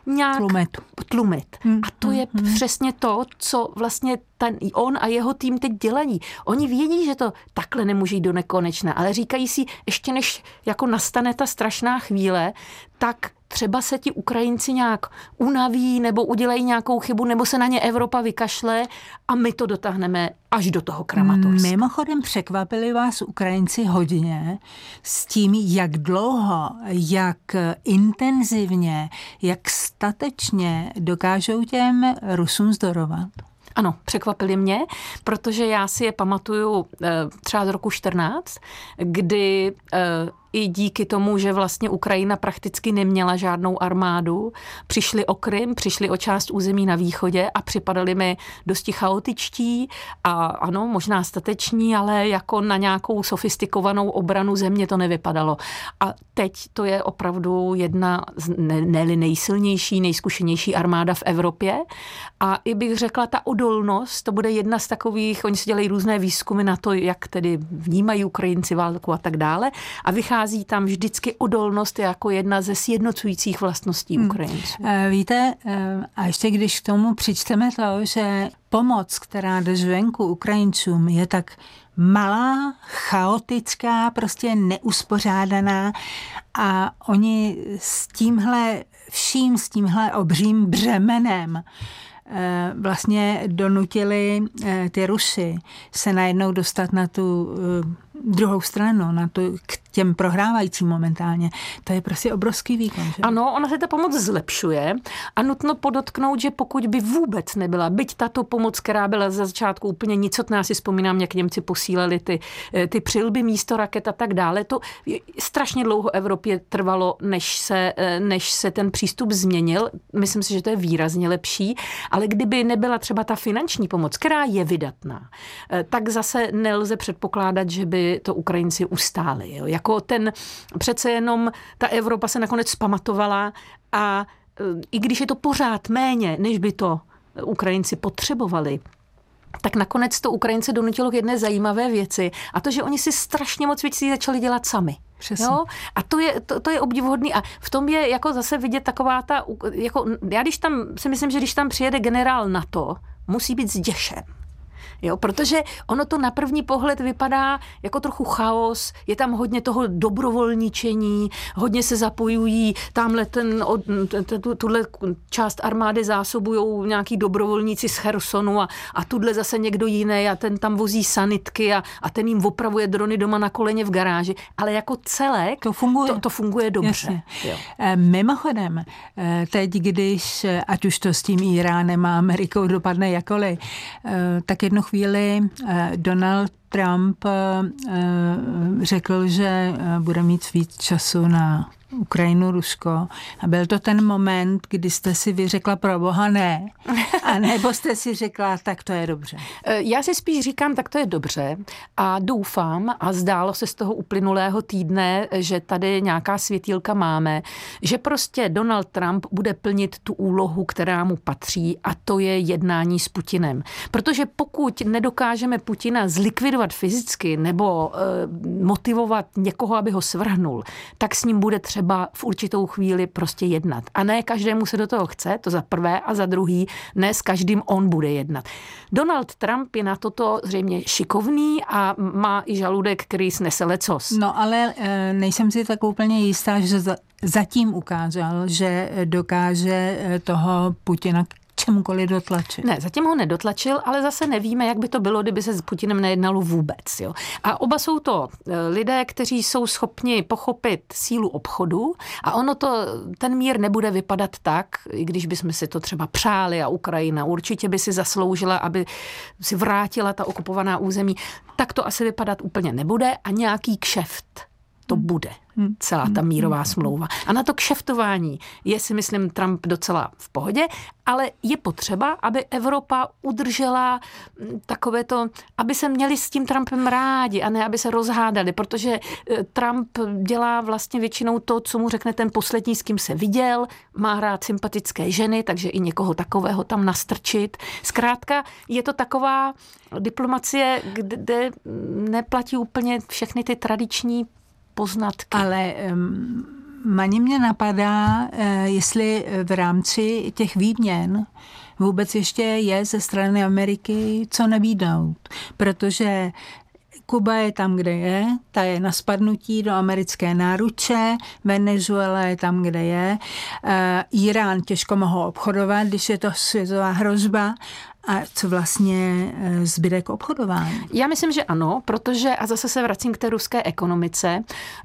nějak tlumit. tlumit. Hmm. A to je hmm. přesně to, co vlastně ten, on a jeho tým teď dělají. Oni vědí, že to takhle nemůže jít do nekonečna, ale říkají si, ještě než jako nastane ta strašná chvíle, tak třeba se ti Ukrajinci nějak unaví nebo udělají nějakou chybu, nebo se na ně Evropa vykašle a my to dotáhneme až do toho Kramatorska. Mimochodem překvapili vás Ukrajinci hodně s tím, jak dlouho, jak intenzivně, jak statečně dokážou těm Rusům zdorovat. Ano, překvapili mě, protože já si je pamatuju třeba z roku čtrnáct, kdy i díky tomu, že vlastně Ukrajina prakticky neměla žádnou armádu, přišli o Krym, přišli o část území na východě a připadali mi dosti chaotičtí a ano, možná stateční, ale jako na nějakou sofistikovanou obranu země to nevypadalo. A teď to je opravdu jedna z ne, ne nejsilnější, nejzkušenější armáda v Evropě a i bych řekla, ta odolnost, to bude jedna z takových, oni si dělají různé výzkumy na to, jak tedy vnímají Ukrajinci válku a tak dále a vychází tam vždycky odolnost jako jedna ze sjednocujících vlastností Ukrajinců. Hmm. Víte, a ještě když k tomu přičteme to, že pomoc, která jde zvenku Ukrajincům, je tak malá, chaotická, prostě neuspořádaná a oni s tímhle vším, s tímhle obřím břemenem vlastně donutili ty Rusy se najednou dostat na tu druhou stranu, na tu, k těm prohrávajícím momentálně. To je prostě obrovský výkon. Že? Ano, ona se ta pomoc zlepšuje a nutno podotknout, že pokud by vůbec nebyla, byť tato pomoc, která byla za začátku úplně nicotná, si vzpomínám, jak Němci posílali ty, ty přilby místo raket a tak dále, to strašně dlouho Evropě trvalo, než se, než se ten přístup změnil. Myslím si, že to je výrazně lepší, ale kdyby nebyla třeba ta finanční pomoc, která je vydatná, tak zase nelze předpokládat, že by to Ukrajinci ustáli. Jo. Jako ten, přece jenom ta Evropa se nakonec pamatovala a i když je to pořád méně, než by to Ukrajinci potřebovali, tak nakonec to Ukrajince donutilo k jedné zajímavé věci a to, že oni si strašně moc věcí začali dělat sami. Jo? A to je, to, to je obdivuhodný a v tom je jako zase vidět taková ta, jako, já když tam si myslím, že když tam přijede generál NATO, musí být zděšen. Jo, protože ono to na první pohled vypadá jako trochu chaos, je tam hodně toho dobrovolničení, hodně se zapojují, tamhle ten, tuhle část armády zásobují nějaký dobrovolníci z Chersonu a, a tuhle zase někdo jiný a ten tam vozí sanitky a, a ten jim opravuje drony doma na koleně v garáži, ale jako celek to funguje, to, to funguje dobře. Jo. Mimochodem, teď, když ať už to s tím Iránem a Amerikou dopadne jakoliv, tak jednu chvíli Donald Trump řekl, že bude mít víc času na Ukrajinu, Rusko. A byl to ten moment, kdy jste si vyřekla pro boha ne. A nebo jste si řekla, tak to je dobře. Já si spíš říkám, tak to je dobře a doufám a zdálo se z toho uplynulého týdne, že tady nějaká světýlka máme, že prostě Donald Trump bude plnit tu úlohu, která mu patří a to je jednání s Putinem. Protože pokud nedokážeme Putina zlikvidovat fyzicky nebo e, motivovat někoho, aby ho svrhnul, tak s ním bude třeba v určitou chvíli prostě jednat. A ne každému se do toho chce, to za prvé, a za druhý, ne s každým on bude jednat. Donald Trump je na toto zřejmě šikovný a má i žaludek, který snese lecos. No ale e, nejsem si tak úplně jistá, že za, zatím ukázal, že dokáže toho Putina čemukoliv dotlačit. Ne, zatím ho nedotlačil, ale zase nevíme, jak by to bylo, kdyby se s Putinem nejednalo vůbec. Jo. A oba jsou to lidé, kteří jsou schopni pochopit sílu obchodu a ono to, ten mír nebude vypadat tak, i když bychom si to třeba přáli a Ukrajina určitě by si zasloužila, aby si vrátila ta okupovaná území, tak to asi vypadat úplně nebude a nějaký kšeft to bude. Celá ta mírová smlouva. A na to kšeftování je, si myslím, Trump docela v pohodě, ale je potřeba, aby Evropa udržela takové to, aby se měli s tím Trumpem rádi a ne, aby se rozhádali, protože Trump dělá vlastně většinou to, co mu řekne ten poslední, s kým se viděl, má rád sympatické ženy, takže i někoho takového tam nastrčit. Zkrátka je to taková diplomacie, kde neplatí úplně všechny ty tradiční poznatky. Ale um, Mani mě napadá, jestli v rámci těch výměn vůbec ještě je ze strany Ameriky co nabídnout, protože Kuba je tam, kde je, ta je na spadnutí do americké náruče, Venezuela je tam, kde je, Irán těžko mohou obchodovat, když je to světová hrozba. A co vlastně zbyde k obchodování? Já myslím, že ano, protože, a zase se vracím k té ruské ekonomice,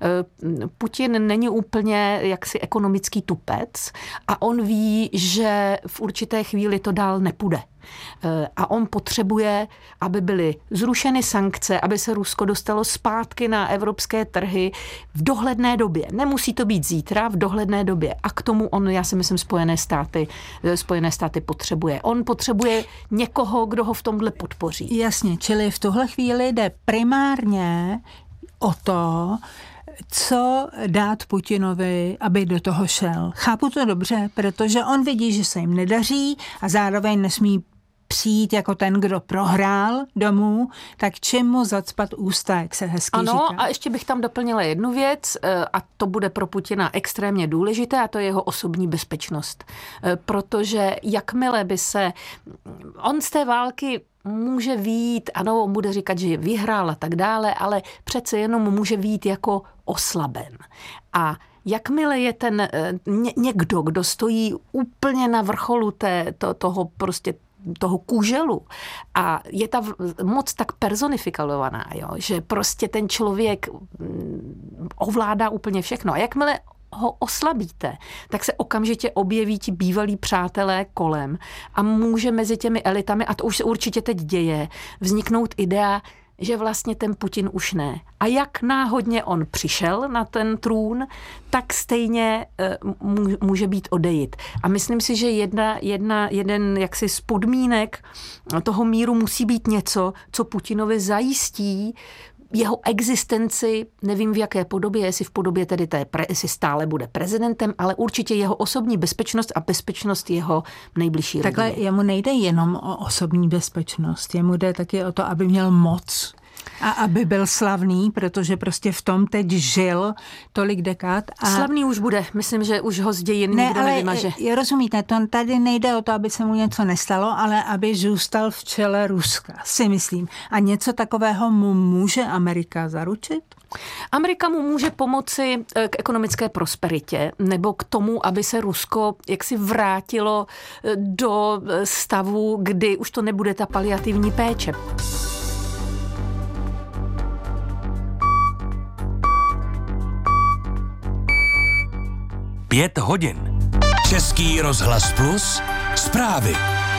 Putin není úplně jaksi ekonomický tupec a on ví, že v určité chvíli to dál nepůjde. A on potřebuje, aby byly zrušeny sankce, aby se Rusko dostalo zpátky na evropské trhy v dohledné době. Nemusí to být zítra, v dohledné době. A k tomu on, já si myslím, Spojené státy, Spojené státy potřebuje. On potřebuje někoho, kdo ho v tomhle podpoří. Jasně, čili v tuhle chvíli jde primárně o to, co dát Putinovi, aby do toho šel. Chápu to dobře, protože on vidí, že se jim nedaří a zároveň nesmí přijít jako ten, kdo prohrál domů, tak čím mu zacpat ústa, jak se hezky ano, říká. Ano, a ještě bych tam doplnila jednu věc a to bude pro Putina extrémně důležité a to je jeho osobní bezpečnost. Protože jakmile by se... On z té války může vyjít, ano, on bude říkat, že vyhrál a tak dále, ale přece jenom může vyjít jako oslaben. A jakmile je ten ně, někdo, kdo stojí úplně na vrcholu té, to, toho prostě toho kůželu a je ta moc tak personifikovaná, jo, že prostě ten člověk ovládá úplně všechno. A jakmile ho oslabíte, tak se okamžitě objeví ti bývalí přátelé kolem a může mezi těmi elitami, a to už se určitě teď děje, vzniknout idea, že vlastně ten Putin už ne. A jak náhodně on přišel na ten trůn, tak stejně může být odejít. A myslím si, že jedna, jedna, jeden jaksi z podmínek toho míru musí být něco, co Putinovi zajistí jeho existenci, nevím v jaké podobě, jestli v podobě tedy té, jestli stále bude prezidentem, ale určitě jeho osobní bezpečnost a bezpečnost jeho nejbližší rodiny. Takhle jemu nejde jenom o osobní bezpečnost, jemu jde taky o to, aby měl moc a aby byl slavný, protože prostě v tom teď žil tolik dekád. A... Slavný už bude, myslím, že už ho z dějin ne, nikdo ale nevymaže. Rozumíte, to tady nejde o to, aby se mu něco nestalo, ale aby zůstal v čele Ruska, si myslím. A něco takového mu může Amerika zaručit? Amerika mu může pomoci k ekonomické prosperitě nebo k tomu, aby se Rusko jaksi vrátilo do stavu, kdy už to nebude ta paliativní péče. Pět hodin. Český rozhlas Plus. Zprávy.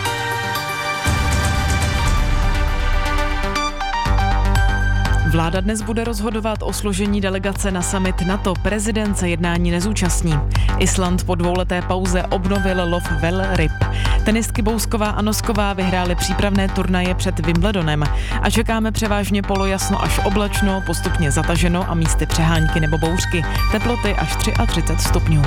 Vláda dnes bude rozhodovat o složení delegace na summit NATO. Prezident se jednání nezúčastní. Island po dvouleté pauze obnovil lov velryb. Tenistky Bousková a Nosková vyhrály přípravné turnaje před Wimbledonem. A čekáme převážně polojasno až oblačno, postupně zataženo a místy přehánky nebo bouřky. Teploty až třicet tři stupňů.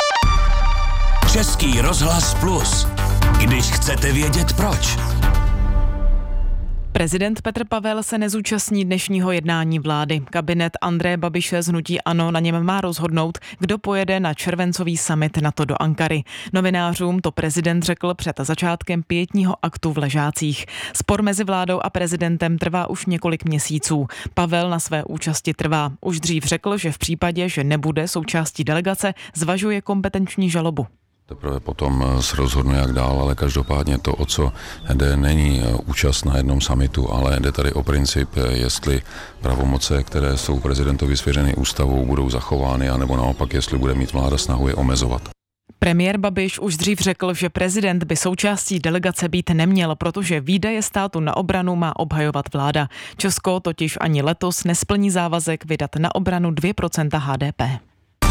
Český rozhlas Plus. Když chcete vědět proč. Prezident Petr Pavel se nezúčastní dnešního jednání vlády. Kabinet Andreje Babiše z hnutí ANO na něm má rozhodnout, kdo pojede na červencový summit NATO do Ankary. Novinářům to prezident řekl před začátkem pietního aktu v Ležácích. Spor mezi vládou a prezidentem trvá už několik měsíců. Pavel na své účasti trvá. Už dřív řekl, že v případě, že nebude součástí delegace, zvažuje kompetenční žalobu. Teprve potom se rozhodnu, jak dál, ale každopádně to, o co jde, není účast na jednom summitu, ale jde tady o princip, jestli pravomoce, které jsou prezidentovi svěřeny ústavou, budou zachovány, anebo naopak, jestli bude mít vláda snahu je omezovat. Premiér Babiš už dřív řekl, že prezident by součástí delegace být neměl, protože výdaje státu na obranu má obhajovat vláda. Česko totiž ani letos nesplní závazek vydat na obranu dvě procenta H D P.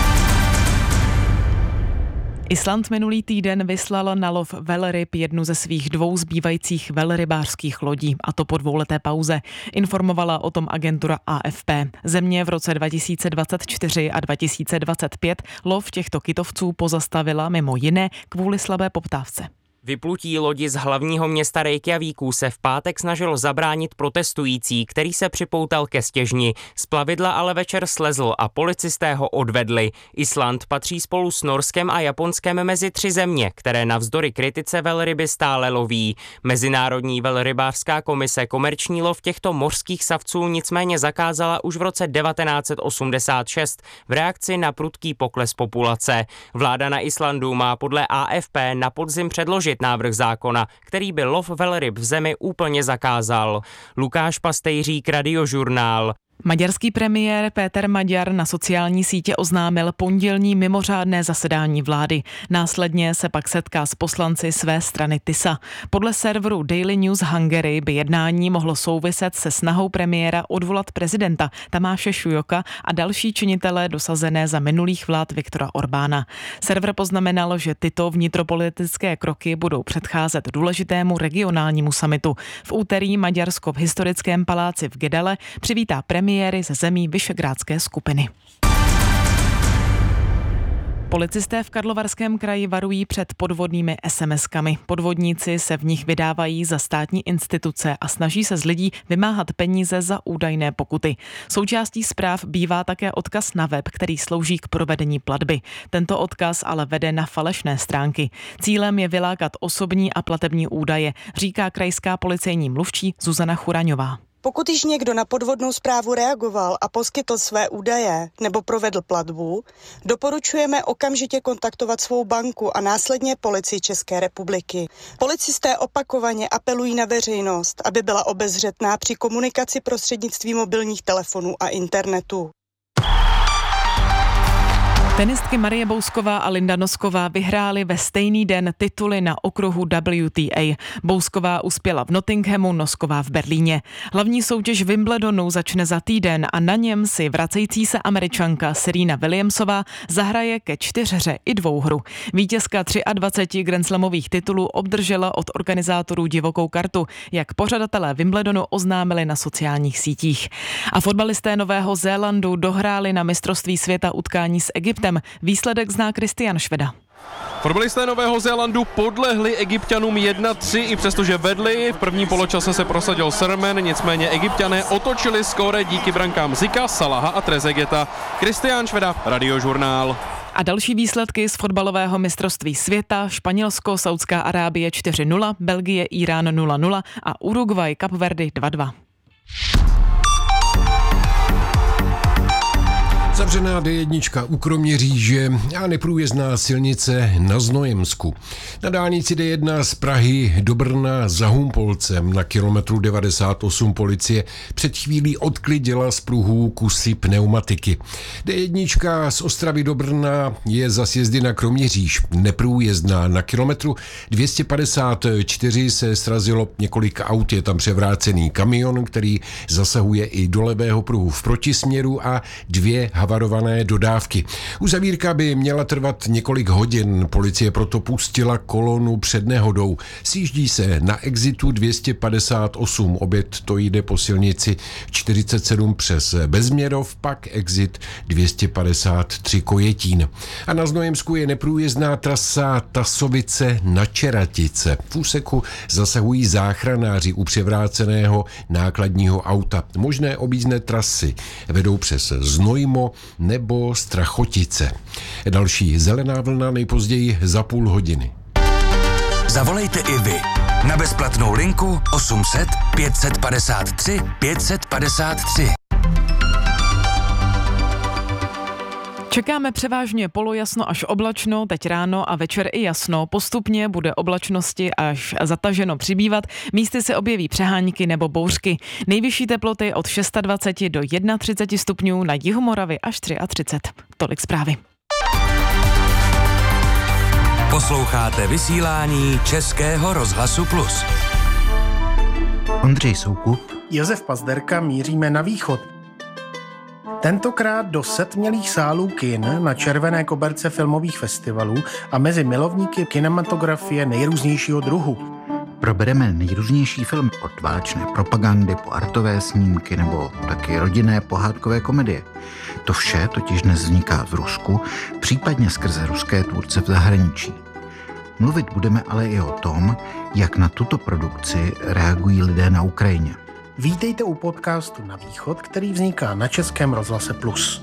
Island minulý týden vyslal na lov velryb jednu ze svých dvou zbývajících velrybářských lodí, a to po dvouleté pauze. Informovala o tom agentura A F P. Země v roce dva tisíce dvacet čtyři a dva tisíce dvacet pět lov těchto kytovců pozastavila mimo jiné kvůli slabé poptávce. Vyplutí lodi z hlavního města Reykjavíku se v pátek snažilo zabránit protestující, který se připoutal ke stěžni. Z plavidla ale večer slezl a policisté ho odvedli. Island patří spolu s Norskem a Japonskem mezi tři země, které navzdory kritice velryby stále loví. Mezinárodní velrybářská komise komerční lov těchto mořských savců nicméně zakázala už v roce devatenáct set osmdesát šest v reakci na prudký pokles populace. Vláda na Islandu má podle A F P na podzim předložit návrh zákona, který by lov velryb v zemi úplně zakázal. Lukáš Pastejřík, Radiožurnál. Maďarský premiér Péter Maďar na sociální sítě oznámil pondělní mimořádné zasedání vlády. Následně se pak setká s poslanci své strany Tisa. Podle serveru Daily News Hungary by jednání mohlo souviset se snahou premiéra odvolat prezidenta Tamáše Šujoka a další činitelé dosazené za minulých vlád Viktora Orbána. Server poznamenal, že tyto vnitropolitické kroky budou předcházet důležitému regionálnímu summitu. V úterý Maďarsko v historickém paláci v Gedele přivítá premiéra premiéry ze zemí Visegrádské skupiny. Policisté v Karlovarském kraji varují před podvodnými es em eskami. Podvodníci se v nich vydávají za státní instituce a snaží se z lidí vymáhat peníze za údajné pokuty. Součástí zpráv bývá také odkaz na web, který slouží k provedení platby. Tento odkaz ale vede na falešné stránky. Cílem je vylákat osobní a platební údaje, říká krajská policejní mluvčí Zuzana Churaňová. Pokud již někdo na podvodnou zprávu reagoval a poskytl své údaje nebo provedl platbu, doporučujeme okamžitě kontaktovat svou banku a následně Policii České republiky. Policisté opakovaně apelují na veřejnost, aby byla obezřetná při komunikaci prostřednictvím mobilních telefonů a internetu. Tenistky Marie Bousková a Linda Nosková vyhrály ve stejný den tituly na okruhu W T A. Bousková uspěla v Nottinghamu, Nosková v Berlíně. Hlavní soutěž Wimbledonu začne za týden a na něm si vracející se Američanka Serena Williamsová zahraje ke čtyřhře i dvouhru. Vítězka dvacet tři grandslamových titulů obdržela od organizátorů divokou kartu, jak pořadatelé Wimbledonu oznámili na sociálních sítích. A fotbalisté Nového Zélandu dohráli na mistrovství světa utkání s Egyptem. Výsledek zná Kristian Šveda. Fotbalisté Nového Zélandu podlehli Egypťanům jedna tři, i přestože vedli. V prvním poločase se prosadil Sermen, nicméně Egypťané otočili skóre díky brankám Zika, Salaha a Trezegueta. Kristian Šveda, Radiožurnál. A další výsledky z fotbalového mistrovství světa: Španělsko, Saudská Arábie čtyři nula, Belgie, Irán nula nula a Uruguay, Kapverdy dva dva. Zavřená D jedna u Kroměříže a neprůjezdná silnice na Znojemsku. Na dálnici D jedna z Prahy do Brna za Humpolcem na kilometru devadesát osm policie před chvílí odklidila z pruhů kusy pneumatiky. D jedna z Ostravy do Brna je za sjezdy na Kroměříž neprůjezdná. Na kilometru dvě stě padesát čtyři se srazilo několik aut, je tam převrácený kamion, který zasahuje i do levého pruhu v protisměru a dvě havarované dodávky. Uzavírka by měla trvat několik hodin, policie proto pustila kolonu před nehodou. Sjíždí se na exitu dvě stě padesát osm, oběd to jde po silnici čtyřicet sedm přes Bezměrov, pak exit dvě stě padesát tři Kojetín. A na Znojemsku je neprůjezdná trasa Tasovice na Čeratice. V úseku zasahují záchranáři u převráceného nákladního auta. Možné objízdné trasy vedou přes Znojmo nebo Strachotice. Další zelená vlna nejpozději za půl hodiny. Zavolejte i vy na bezplatnou linku osm set pět set padesát tři pět set padesát tři. Čekáme převážně polojasno až oblačno, teď ráno a večer i jasno. Postupně bude oblačnosti až zataženo přibývat, místy se objeví přehánky nebo bouřky. Nejvyšší teploty od dvacet šest do třicet jedna stupňů, na jihu Moravy až třicet tři. Tolik zprávy. Posloucháte vysílání Českého rozhlasu Plus. Ondřej Soukup, Josef Pazderka, míříme na východ. Tentokrát do setmělých sálů kin na červené koberce filmových festivalů a mezi milovníky kinematografie nejrůznějšího druhu. Probereme nejrůznější filmy od válečné propagandy po artové snímky nebo taky rodinné pohádkové komedie. To vše totiž dnes vzniká v Rusku, případně skrze ruské tvůrce v zahraničí. Mluvit budeme ale i o tom, jak na tuto produkci reagují lidé na Ukrajině. Vítejte u podcastu Na východ, který vzniká na Českém rozhlase Plus.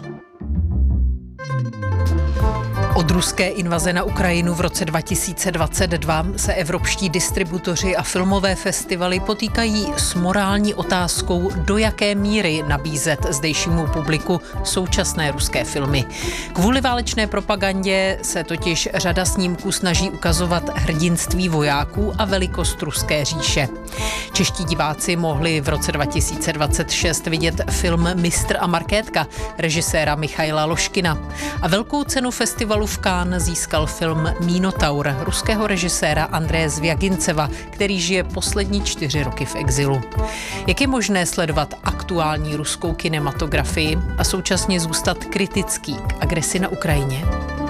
Od ruské invaze na Ukrajinu v roce dva tisíce dvacet dva se evropští distributoři a filmové festivaly potýkají s morální otázkou, do jaké míry nabízet zdejšímu publiku současné ruské filmy. Kvůli válečné propagandě se totiž řada snímků snaží ukazovat hrdinství vojáků a velikost ruské říše. Čeští diváci mohli v roce dva tisíce dvacet šest vidět film Mistr a Markétka režiséra Michaila Loškina. A velkou cenu festivalu v Cannes získal film Minotaur ruského režiséra Andreje Zvěginceva, který žije poslední čtyři roky v exilu. Jak je možné sledovat aktuální ruskou kinematografii a současně zůstat kritický k agresi na Ukrajině?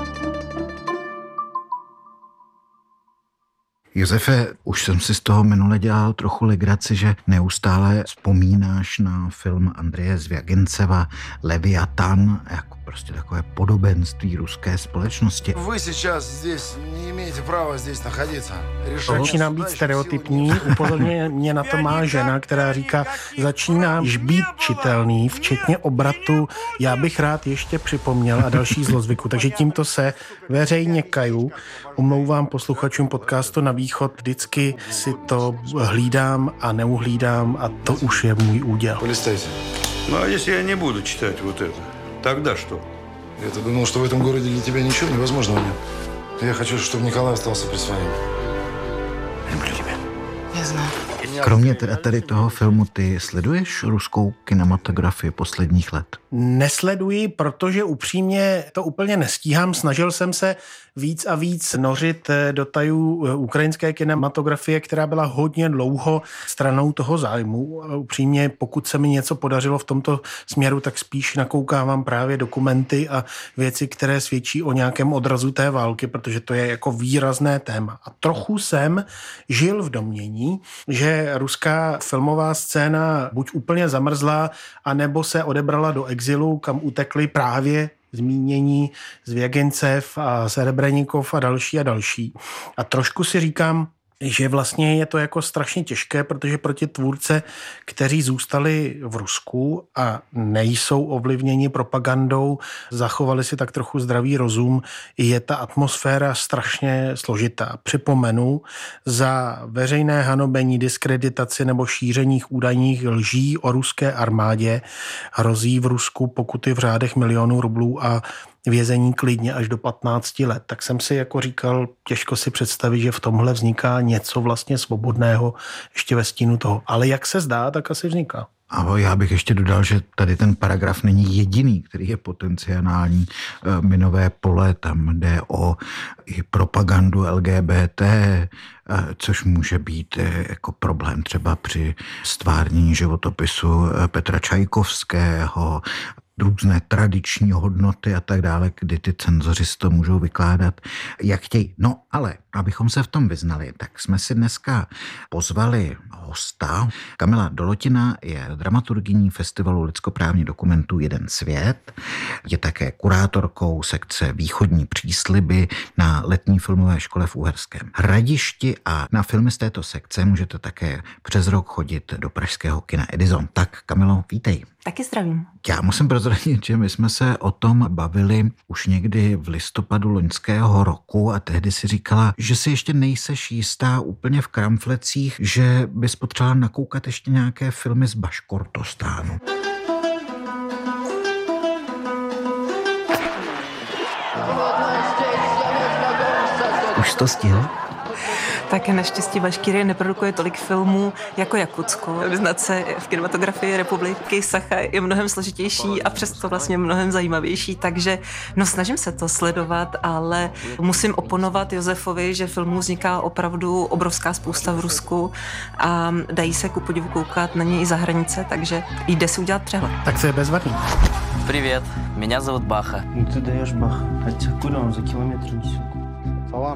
Josefe, už jsem si z toho minule dělal trochu legraci, že neustále vzpomínáš na film Andreje Zvěginceva Leviatan, jako prostě takové podobenství ruské společnosti. Vy сейчас здесь не имеете права здесь находиться. Začínám být stereotypní, upozorně mě na to má žena, která říká, začínáš být čitelný, včetně obratu, já bych rád ještě připomněl a další zlozvyku. Takže tímto se veřejně kaju, omlouvám posluchačům podcastu Na východ, vždycky si to hlídám a neuhlídám a to už je můj úděl. Полистайте. Ну а если я не буду читать вот это, тогда что? Я-то думал, что в этом городе для тебя ничего невозможного нет. Я хочу, чтобы Николай остался при своем. Люблю тебя. Я знаю. Kromě teda tady toho filmu, ty sleduješ ruskou kinematografii posledních let? Nesleduji, protože upřímně to úplně nestíhám. Snažil jsem se víc a víc nořit do tajů ukrajinské kinematografie, která byla hodně dlouho stranou toho zájmu. Upřímně, pokud se mi něco podařilo v tomto směru, tak spíš nakoukávám právě dokumenty a věci, které svědčí o nějakém odrazu té války, protože to je jako výrazné téma. A trochu jsem žil v domnění, že ruská filmová scéna buď úplně zamrzla, anebo se odebrala do exilu, kam utekli právě zmínění Zvěgincev a Serebrenikov a další a další. A trošku si říkám, že vlastně je to jako strašně těžké, protože proti tvůrce, kteří zůstali v Rusku a nejsou ovlivněni propagandou, zachovali si tak trochu zdravý rozum, je ta atmosféra strašně složitá. Připomenu, za veřejné hanobení, diskreditaci nebo šíření údajných lží o ruské armádě hrozí v Rusku pokuty v řádech milionů rublů a vězení klidně až do patnácti let. Tak jsem si jako říkal, těžko si představit, že v tomhle vzniká něco vlastně svobodného ještě ve stínu toho. Ale jak se zdá, tak asi vzniká. A já bych ještě dodal, že tady ten paragraf není jediný, který je potenciální minové pole. Tam jde o i propagandu L G B T, což může být jako problém třeba při stvárnění životopisu Petra Čajkovského, různé tradiční hodnoty a tak dále, kdy ty cenzoři si to můžou vykládat, jak chtějí. No ale, abychom se v tom vyznali, tak jsme si dneska pozvali hosta. Kamila Dolotina je dramaturgyní festivalu lidskoprávních dokumentů Jeden svět. Je také kurátorkou sekce Východní přísliby na letní filmové škole v Uherském Hradišti a na filmy z této sekce můžete také přes rok chodit do pražského kina Edison. Tak Kamilo, vítej. Taky zdravím. Já musím prozradit, že my jsme se o tom bavili už někdy v listopadu loňského roku a tehdy si říkala, že si ještě nejseš jistá úplně v kramflecích, že bys potřebovala nakoukat ještě nějaké filmy z Baškortostánu. Už jsi to stihl? Tak naštěstí Baškírie neprodukuje tolik filmů jako Jakutsko. Vyznat se v kinematografii republiky Sacha je mnohem složitější a přesto vlastně mnohem zajímavější, takže no snažím se to sledovat, ale musím oponovat Josefovi, že filmů vzniká opravdu obrovská spousta v Rusku a dají se ku podivu koukat na něj i za hranice, takže jde si udělat přehled. Tak to je bezvadný. Привет, меня зовут Баха. Ну ты даешь, Баха. Хотя куда он за километр несет? Салам.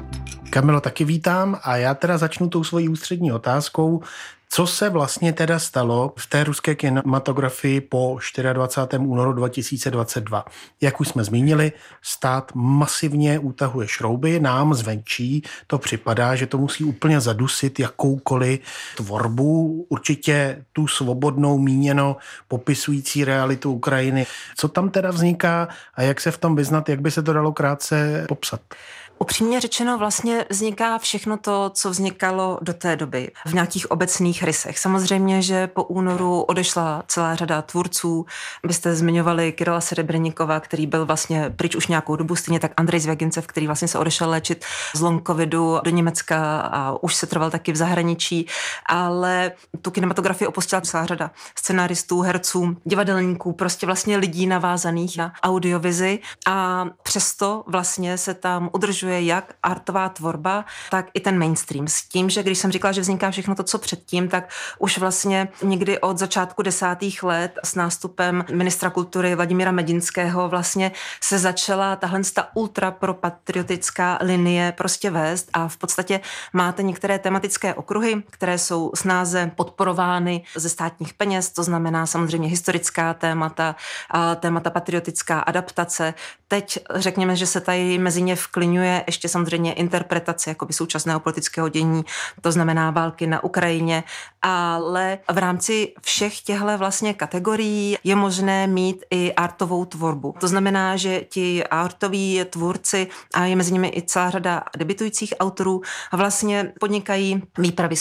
Kamilo, taky vítám a já teda začnu tou svojí ústřední otázkou. Co se vlastně teda stalo v té ruské kinematografii po dvacátého čtvrtého února dva tisíce dvacet dva? Jak už jsme zmínili, stát masivně utahuje šrouby, nám zvenčí to připadá, že to musí úplně zadusit jakoukoliv tvorbu, určitě tu svobodnou míněno popisující realitu Ukrajiny. Co tam teda vzniká a jak se v tom vyznat, jak by se to dalo krátce popsat? Upřímně řečeno vlastně vzniká všechno to, co vznikalo do té doby v nějakých obecných rysech. Samozřejmě, že po únoru odešla celá řada tvůrců. Byste zmiňovali Kirila Serebrennikova, který byl vlastně pryč už nějakou dobu, stejně tak Andrej Zvěgincev, který vlastně se odešel léčit z long covidu do Německa a už se trval taky v zahraničí, ale tu kinematografii opustila celá řada scenáristů, herců, divadelníků, prostě vlastně lidí navázaných na audiovizi a přesto vlastně se tam udržuje jak artová tvorba, tak i ten mainstream. S tím, že když jsem říkala, že vzniká všechno to, co předtím, tak už vlastně někdy od začátku desátých let s nástupem ministra kultury Vladimíra Medinského vlastně se začala tahle ta ultrapropatriotická linie prostě vést a v podstatě máte některé tematické okruhy, které jsou snáze podporovány ze státních peněz, to znamená samozřejmě historická témata, a témata patriotická adaptace. Teď řekněme, že se tady mezi ně vkliňuje ještě samozřejmě interpretace jakoby současného politického dění, to znamená války na Ukrajině, ale v rámci všech těchto vlastně kategorií je možné mít i artovou tvorbu. To znamená, že ti artoví tvůrci a je mezi nimi i celá řada debitujících autorů vlastně podnikají výpravy